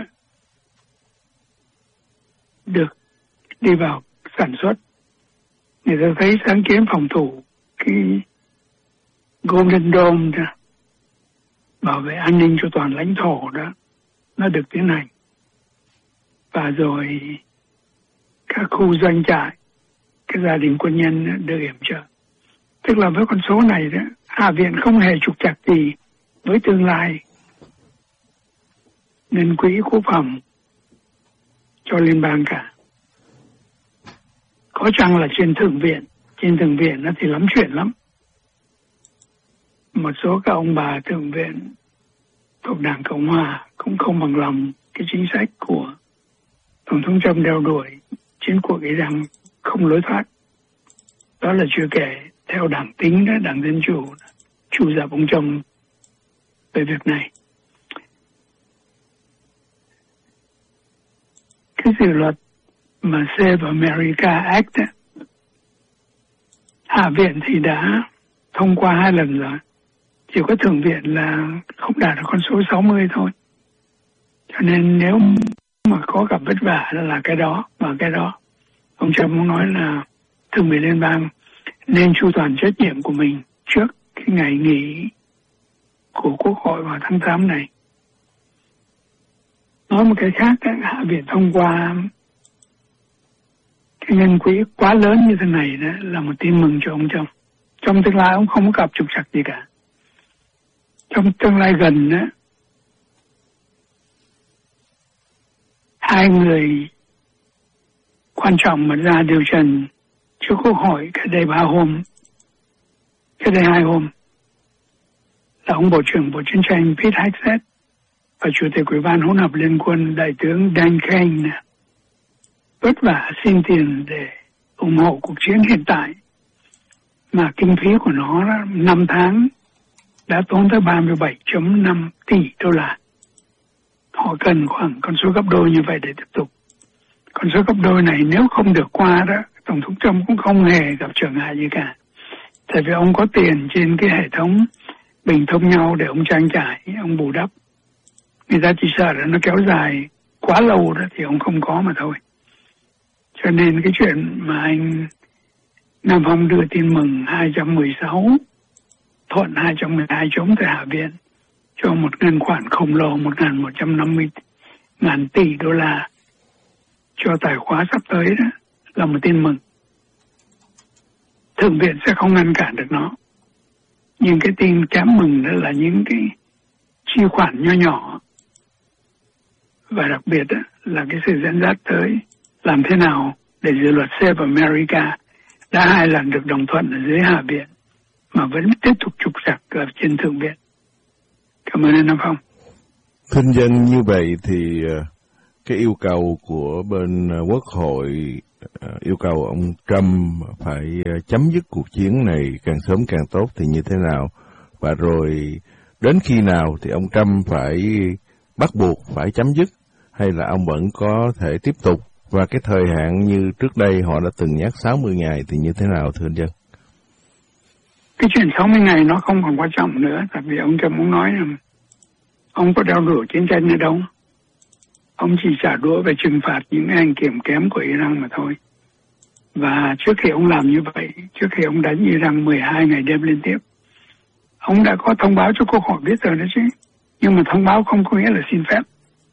được đi vào sản xuất. Người ta thấy sáng kiến phòng thủ cái Golden Dome đó, bảo vệ an ninh cho toàn lãnh thổ đó, nó được tiến hành. Và rồi các khu doanh trại, cái gia đình quân nhân được yểm trợ. Tức là với con số này đó, Hạ viện không hề trục trặc gì với tương lai nên quỹ quốc phòng cho liên bang cả. Có chăng là trên thượng viện nó thì lắm chuyện lắm. Một số các ông bà thượng viện thuộc Đảng Cộng Hòa cũng không bằng lòng cái chính sách của Tổng thống Trump đeo đuổi chiến cuộc Iran không lối thoát. Đó là chưa kể theo đảng tính đó, đảng Dân Chủ dập ông Trump về việc này. Cái dự luật mà Save America Act đó, Hạ viện thì đã thông qua 2 lần rồi. Chỉ có thượng viện là không đạt được con số 60 thôi. Cho nên nếu mà có gặp vất vả là cái đó và cái đó. Ông Trump muốn nói là thượng viện liên bang nên chu toàn trách nhiệm của mình trước cái ngày nghỉ của Quốc hội vào tháng 8 này. Nói một cái khác, Hạ viện thông qua cái ngân quỹ quá lớn như thế này đó là một tin mừng cho ông Trump. Trong tương lai ông không có gặp trục trặc gì cả. Trong tương lai gần đó, 2 người quan trọng mà ra điều trần trước Quốc hội cách đây 3 hôm, cách đây 2 hôm, là ông Bộ trưởng Bộ Chiến tranh Pete Hegseth và Chủ tịch Ủy ban hỗn hợp Liên quân Đại tướng Dan Kane vất vả xin tiền để ủng hộ cuộc chiến hiện tại mà kinh phí của nó 5 tháng đã tốn tới 37.5 tỷ đô la. Họ cần khoảng con số gấp đôi như vậy để tiếp tục. Con số gấp đôi này nếu không được qua đó, Tổng thống Trump cũng không hề gặp trở ngại gì cả. Tại vì ông có tiền trên cái hệ thống bình thông nhau để ông trang trải, ông bù đắp. Người ta chỉ sợ là nó kéo dài quá lâu đó thì ông không có mà thôi. Cho nên cái chuyện mà anh Nam Phong đưa tin mừng 216 thuận 212 chống tại Hạ viện cho một ngân khoản khổng lồ 1.150 ngàn tỷ đô la cho tài khóa sắp tới đó là một tin mừng. Thượng viện sẽ không ngăn cản được nó. Nhưng cái tin kém mừng đó là những cái chi khoản nho nhỏ. Và đặc biệt đó là cái sự dẫn dắt tới làm thế nào để dự luật Save America đã 2 lần được đồng thuận ở dưới Hạ viện mà vẫn tiếp tục trục trặc ở trên thượng viện. Cảm ơn anh Nam Phong.
Thưa dân, như vậy thì cái yêu cầu của bên Quốc hội yêu cầu ông Trump phải chấm dứt cuộc chiến này càng sớm càng tốt thì như thế nào? Và rồi đến khi nào thì ông Trump phải bắt buộc phải chấm dứt, hay là ông vẫn có thể tiếp tục? Và cái thời hạn như trước đây họ đã từng nhắc 60 ngày thì như thế nào thưa anh Dân?
Cái chuyện 60 ngày nó không còn quan trọng nữa, tại vì ông Trump muốn nói là ông có đeo đuổi chiến tranh ở đâu. Ông chỉ trả đũa về trừng phạt những anh kiểm kém của Iran mà thôi. Và trước khi ông làm như vậy, trước khi ông đánh Iran 12 ngày đêm liên tiếp, ông đã có thông báo cho Quốc hội biết rồi đó chứ. Nhưng mà thông báo không có nghĩa là xin phép.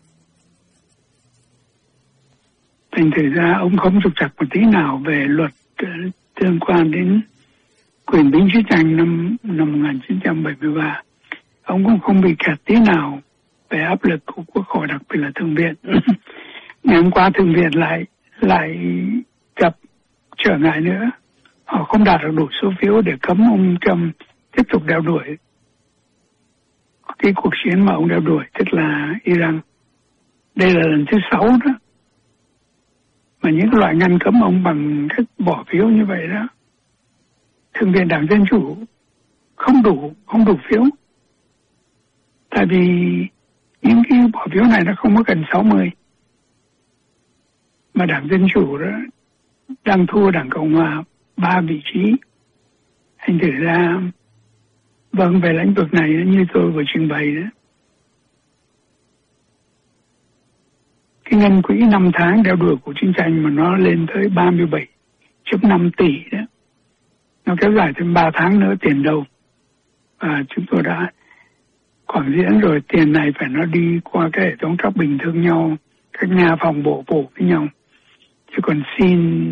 Thành thử ra ông không trục trặc một tí nào về luật liên quan đến quyền binh chiến tranh năm 1973. Ông cũng không bị kẹt tí nào về áp lực của Quốc hội, đặc biệt là Thượng viện. Ngày hôm qua Thượng viện lại gặp trở ngại nữa. Họ không đạt được đủ số phiếu để cấm ông Trump tiếp tục đeo đuổi cái cuộc chiến mà ông đeo đuổi, tức là Iran. Đây là lần thứ 6 đó. Mà những loại ngăn cấm ông bằng cách bỏ phiếu như vậy đó, Thượng viện Đảng Dân Chủ không đủ phiếu. Tại vì những cái bỏ phiếu này nó không có gần 60. Mà Đảng Dân Chủ đó đang thua Đảng Cộng Hòa 3 vị trí. Thành thử ra, vâng, về lĩnh vực này như tôi vừa trình bày đó, cái ngân quỹ 5 tháng đeo đuổi của chiến tranh mà nó lên tới 37,5 tỷ đó. Nó kéo dài thêm 3 tháng nữa tiền đâu. Và chúng tôi đã quảng diễn rồi, tiền này phải nó đi qua cái hệ thống các bình thường nhau, các nhà phòng bộ với nhau. Chứ còn xin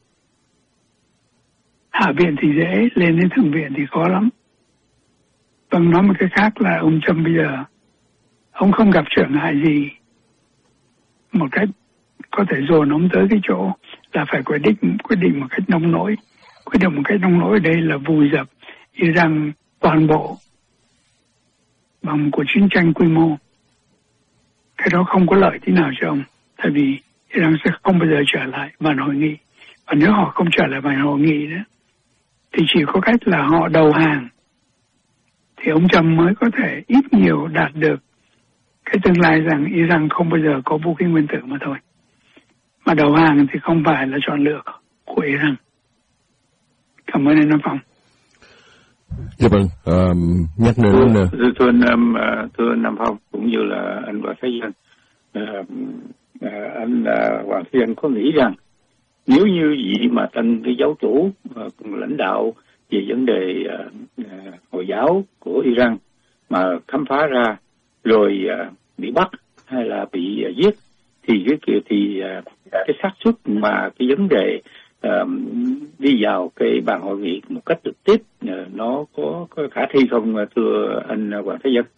hạ viện thì dễ, lên đến thượng viện thì khó lắm. Vâng, nói một cái khác là ông Trump bây giờ, ông không gặp trở ngại gì một cách có thể dồn ông tới cái chỗ là phải quyết định một cách nông nổi. Quyết định một cách nông nổi ở đây là vùi dập Iran toàn bộ bằng một cuộc chiến tranh quy mô. Cái đó không có lợi tí nào cho ông, tại vì Iran sẽ không bao giờ trở lại bàn hội nghị. Và nếu họ không trở lại bàn hội nghị đó, thì chỉ có cách là họ đầu hàng. Thì ông Trump mới có thể ít nhiều đạt được cái tương lai rằng Iran không bao giờ có vũ khí nguyên tử mà thôi. Mà đầu hàng thì không phải là chọn lựa của Iran. Cảm ơn anh Nam Phong.
Dạ vâng, nhắc đến
thưa anh Nam Phong cũng như là anh Hoàng Thế Dân, anh Hoàng Thế Dân có nghĩ rằng nếu như vị mà tân cái giáo chủ lãnh đạo về vấn đề Hồi giáo của Iran mà khám phá ra rồi bị bắt hay là bị giết thì cái xác suất mà cái vấn đề đi vào cái bàn hội nghị một cách trực tiếp nó có khả thi không thưa anh Hoàng Thế Dân?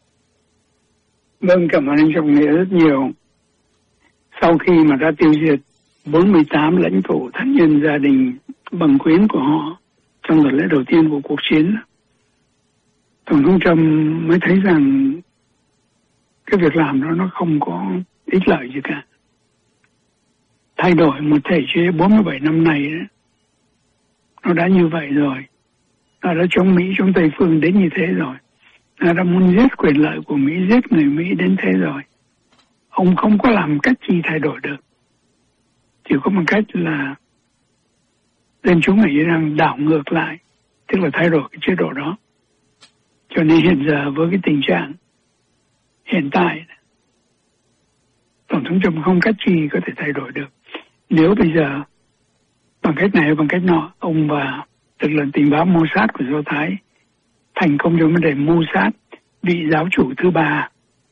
Vâng, cảm ơn anh Trọng Nghĩa rất nhiều. Sau khi mà đã tiêu diệt 48 lãnh tụ thân nhân gia đình bằng quyến của họ trong đợt lễ đầu tiên của cuộc chiến, Tổng thống Trump mới thấy rằng cái việc làm đó nó không có ích lợi gì cả. Thay đổi một thể chế 47 năm nay đó, nó đã như vậy rồi. Nó đã chống Mỹ, chống Tây Phương đến như thế rồi. Nó đã muốn giết quyền lợi của Mỹ, giết người Mỹ đến thế rồi. Ông không có làm cách gì thay đổi được. Chỉ có một cách là dân chúng ở Iran đảo ngược lại, tức là thay đổi cái chế độ đó. Cho nên hiện giờ với cái tình trạng hiện tại, Tổng thống Trump không cách gì có thể thay đổi được. Nếu bây giờ bằng cách này hay bằng cách nọ, ông và lực lượng tình báo Mossad của Do Thái thành công trong vấn đề mưu sát vị giáo chủ thứ ba,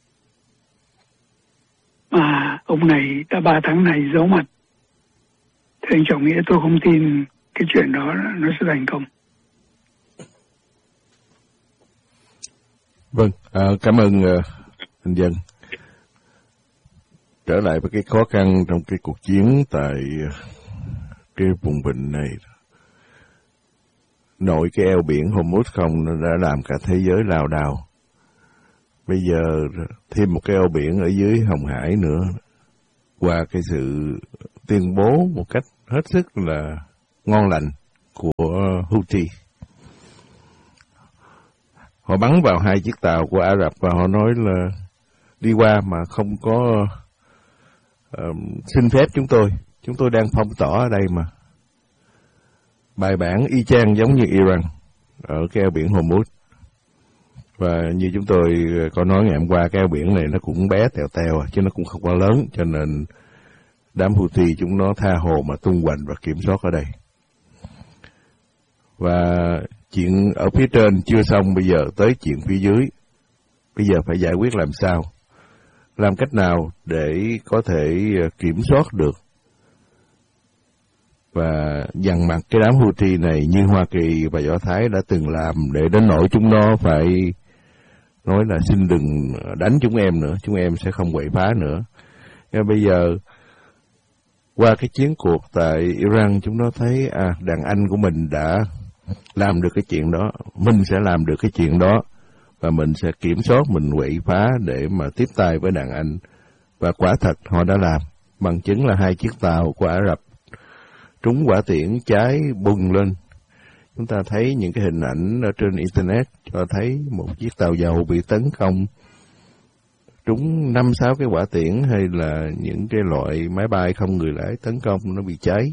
mà ông này đã 3 tháng này giấu mặt. Thưa anh Trọng Nghĩa, tôi không tin cái chuyện đó nó sẽ thành công.
Vâng, cảm ơn anh Dân. Trở lại với cái khó khăn trong cái cuộc chiến tại cái vùng vịnh này. Nội cái eo biển Hormuz không nó đã làm cả thế giới lao đao. Bây giờ thêm một cái eo biển ở dưới Hồng Hải nữa. qua cái sự tuyên bố một cách hết sức là ngon lành của Houthi. Họ bắn vào 2 chiếc tàu của Ả Rập và họ nói là đi qua mà không có xin phép chúng tôi đang phong tỏa ở đây mà. Bài bản y chang giống như Iran ở cái eo biển Hormuz. Và như chúng tôi có nói ngày hôm qua, cái eo biển này nó cũng bé tèo tèo chứ nó cũng không quá lớn, cho nên đám Houthi chúng nó tha hồ mà tung hoành và kiểm soát ở đây. Và chuyện ở phía trên chưa xong, bây giờ tới chuyện phía dưới. Bây giờ phải giải quyết làm sao? Làm cách nào để có thể kiểm soát được và dằn mặt cái đám Houthi này như Hoa Kỳ và Do Thái đã từng làm, để đến nỗi chúng nó phải nói là xin đừng đánh chúng em nữa, chúng em sẽ không quậy phá nữa. Nhưng bây giờ qua cái chiến cuộc tại Iran, chúng nó thấy đàn anh của mình đã làm được cái chuyện đó, mình sẽ làm được cái chuyện đó, và mình sẽ kiểm soát, mình quậy phá để mà tiếp tay với đàn anh. Và quả thật họ đã làm, bằng chứng là 2 chiếc tàu của Ả Rập trúng quả tiễn cháy bùng lên. Chúng ta thấy những cái hình ảnh ở trên Internet cho thấy một chiếc tàu dầu bị tấn công trúng 5-6 cái quả tiễn, hay là những cái loại máy bay không người lái tấn công nó bị cháy.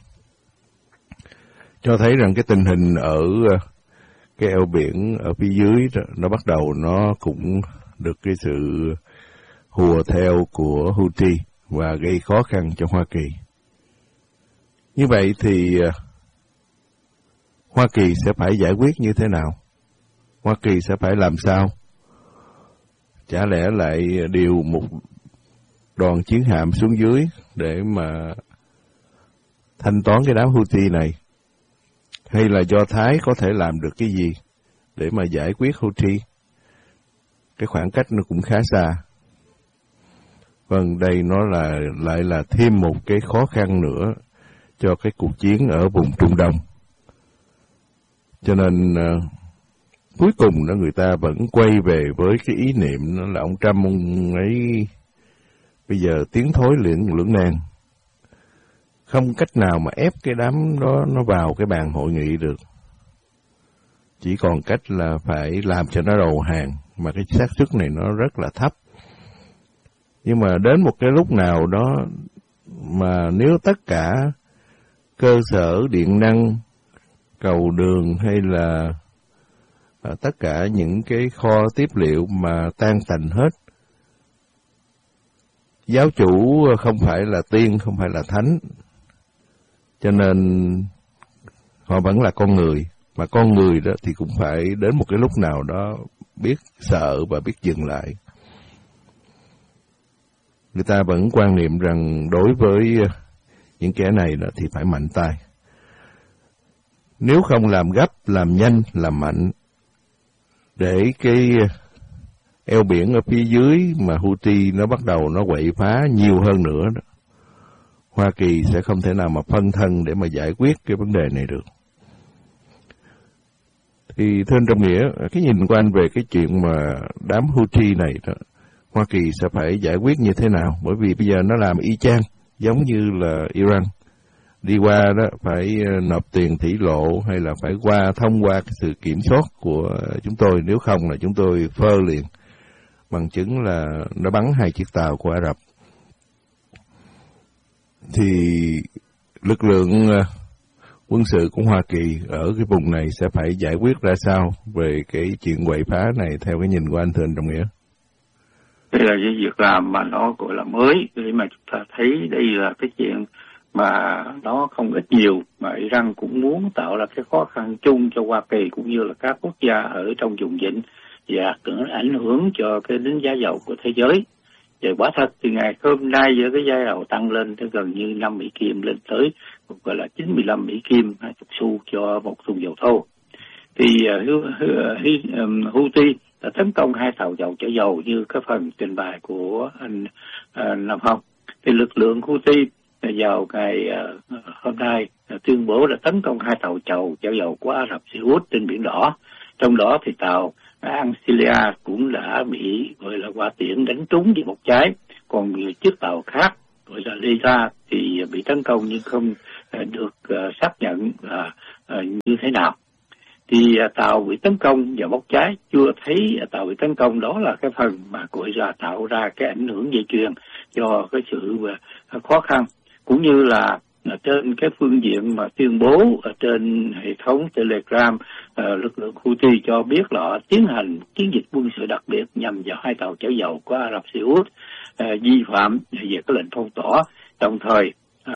Cho thấy rằng cái tình hình ở cái eo biển ở phía dưới nó bắt đầu nó cũng được cái sự hùa theo của Houthi và gây khó khăn cho Hoa Kỳ. Như vậy thì Hoa Kỳ sẽ phải giải quyết như thế nào? Hoa Kỳ sẽ phải làm sao? Chả lẽ lại điều một đoàn chiến hạm xuống dưới để mà thanh toán cái đám Houthi này? Hay là Do Thái có thể làm được cái gì để mà giải quyết Houthi? Cái khoảng cách nó cũng khá xa. Vâng, đây nó lại là thêm một cái khó khăn nữa cho cái cuộc chiến ở vùng Trung Đông. Cho nên cuối cùng đó người ta vẫn quay về với cái ý niệm là ông Trump ông ấy bây giờ tiến thối lưỡng nan, không cách nào mà ép cái đám đó nó vào cái bàn hội nghị được. Chỉ còn cách là phải làm cho nó đầu hàng, mà cái xác suất này nó rất là thấp. Nhưng mà đến một cái lúc nào đó mà nếu tất cả cơ sở điện năng, cầu đường hay là tất cả những cái kho tiếp liệu mà tan tành hết, giáo chủ không phải là tiên, không phải là thánh, cho nên họ vẫn là con người, mà con người đó thì cũng phải đến một cái lúc nào đó biết sợ và biết dừng lại. Người ta vẫn quan niệm rằng đối với những kẻ này đó thì phải mạnh tay. Nếu không làm gấp, làm nhanh, làm mạnh, để cái eo biển ở phía dưới mà Houthi nó bắt đầu nó quậy phá nhiều hơn nữa đó, Hoa Kỳ sẽ không thể nào mà phân thân để mà giải quyết cái vấn đề này được. Thì thưa anh Trọng Nghĩa, cái nhìn của anh về cái chuyện mà đám Houthi này đó, Hoa Kỳ sẽ phải giải quyết như thế nào? Bởi vì bây giờ nó làm y chang giống như là Iran. Đi qua đó phải nộp tiền thủy lộ hay là phải thông qua cái sự kiểm soát của chúng tôi, nếu không là chúng tôi phơ liền. Bằng chứng là nó bắn 2 chiếc tàu của Ả Rập. Thì lực lượng quân sự của Hoa Kỳ ở cái vùng này sẽ phải giải quyết ra sao về cái chuyện quậy phá này theo cái nhìn của anh, thưa anh Trọng Nghĩa?
Đây là cái việc làm mà nó gọi là mới, để mà chúng ta thấy đây là cái chuyện mà nó không ít nhiều, mà Iran cũng muốn tạo ra cái khó khăn chung cho Hoa Kỳ cũng như là các quốc gia ở trong vùng vịnh, và cũng ảnh hưởng cho cái đánh giá dầu của thế giới. Và quả thật thì ngày hôm nay với cái giá dầu tăng lên tới gần như 5 Mỹ Kim, lên tới gọi là 95 Mỹ Kim 20 xu cho một thùng dầu thô. Thì Houthi đã tấn công 2 tàu dầu chở dầu như cái phần trình bày của anh Nam Phong. Thì lực lượng Houthi vào ngày hôm nay tuyên bố đã tấn công 2 tàu chở dầu của Ả Rập Xê Út trên Biển Đỏ. Trong đó thì tàu Ancylia cũng đã bị gọi là quả tiễn đánh trúng với một trái, còn nhiều chiếc tàu khác gọi là Leyra thì bị tấn công nhưng không được xác nhận như thế nào. Thì tàu bị tấn công và bốc cháy, chưa thấy tàu bị tấn công, đó là cái phần mà gọi là tạo ra cái ảnh hưởng dây chuyền cho cái sự khó khăn, cũng như là trên cái phương diện mà tuyên bố ở trên hệ thống Telegram, lực lượng Houthi cho biết là họ tiến hành chiến dịch quân sự đặc biệt nhằm vào 2 tàu chở dầu của Ả Rập Xê Út vi phạm về cái lệnh phong tỏa, đồng thời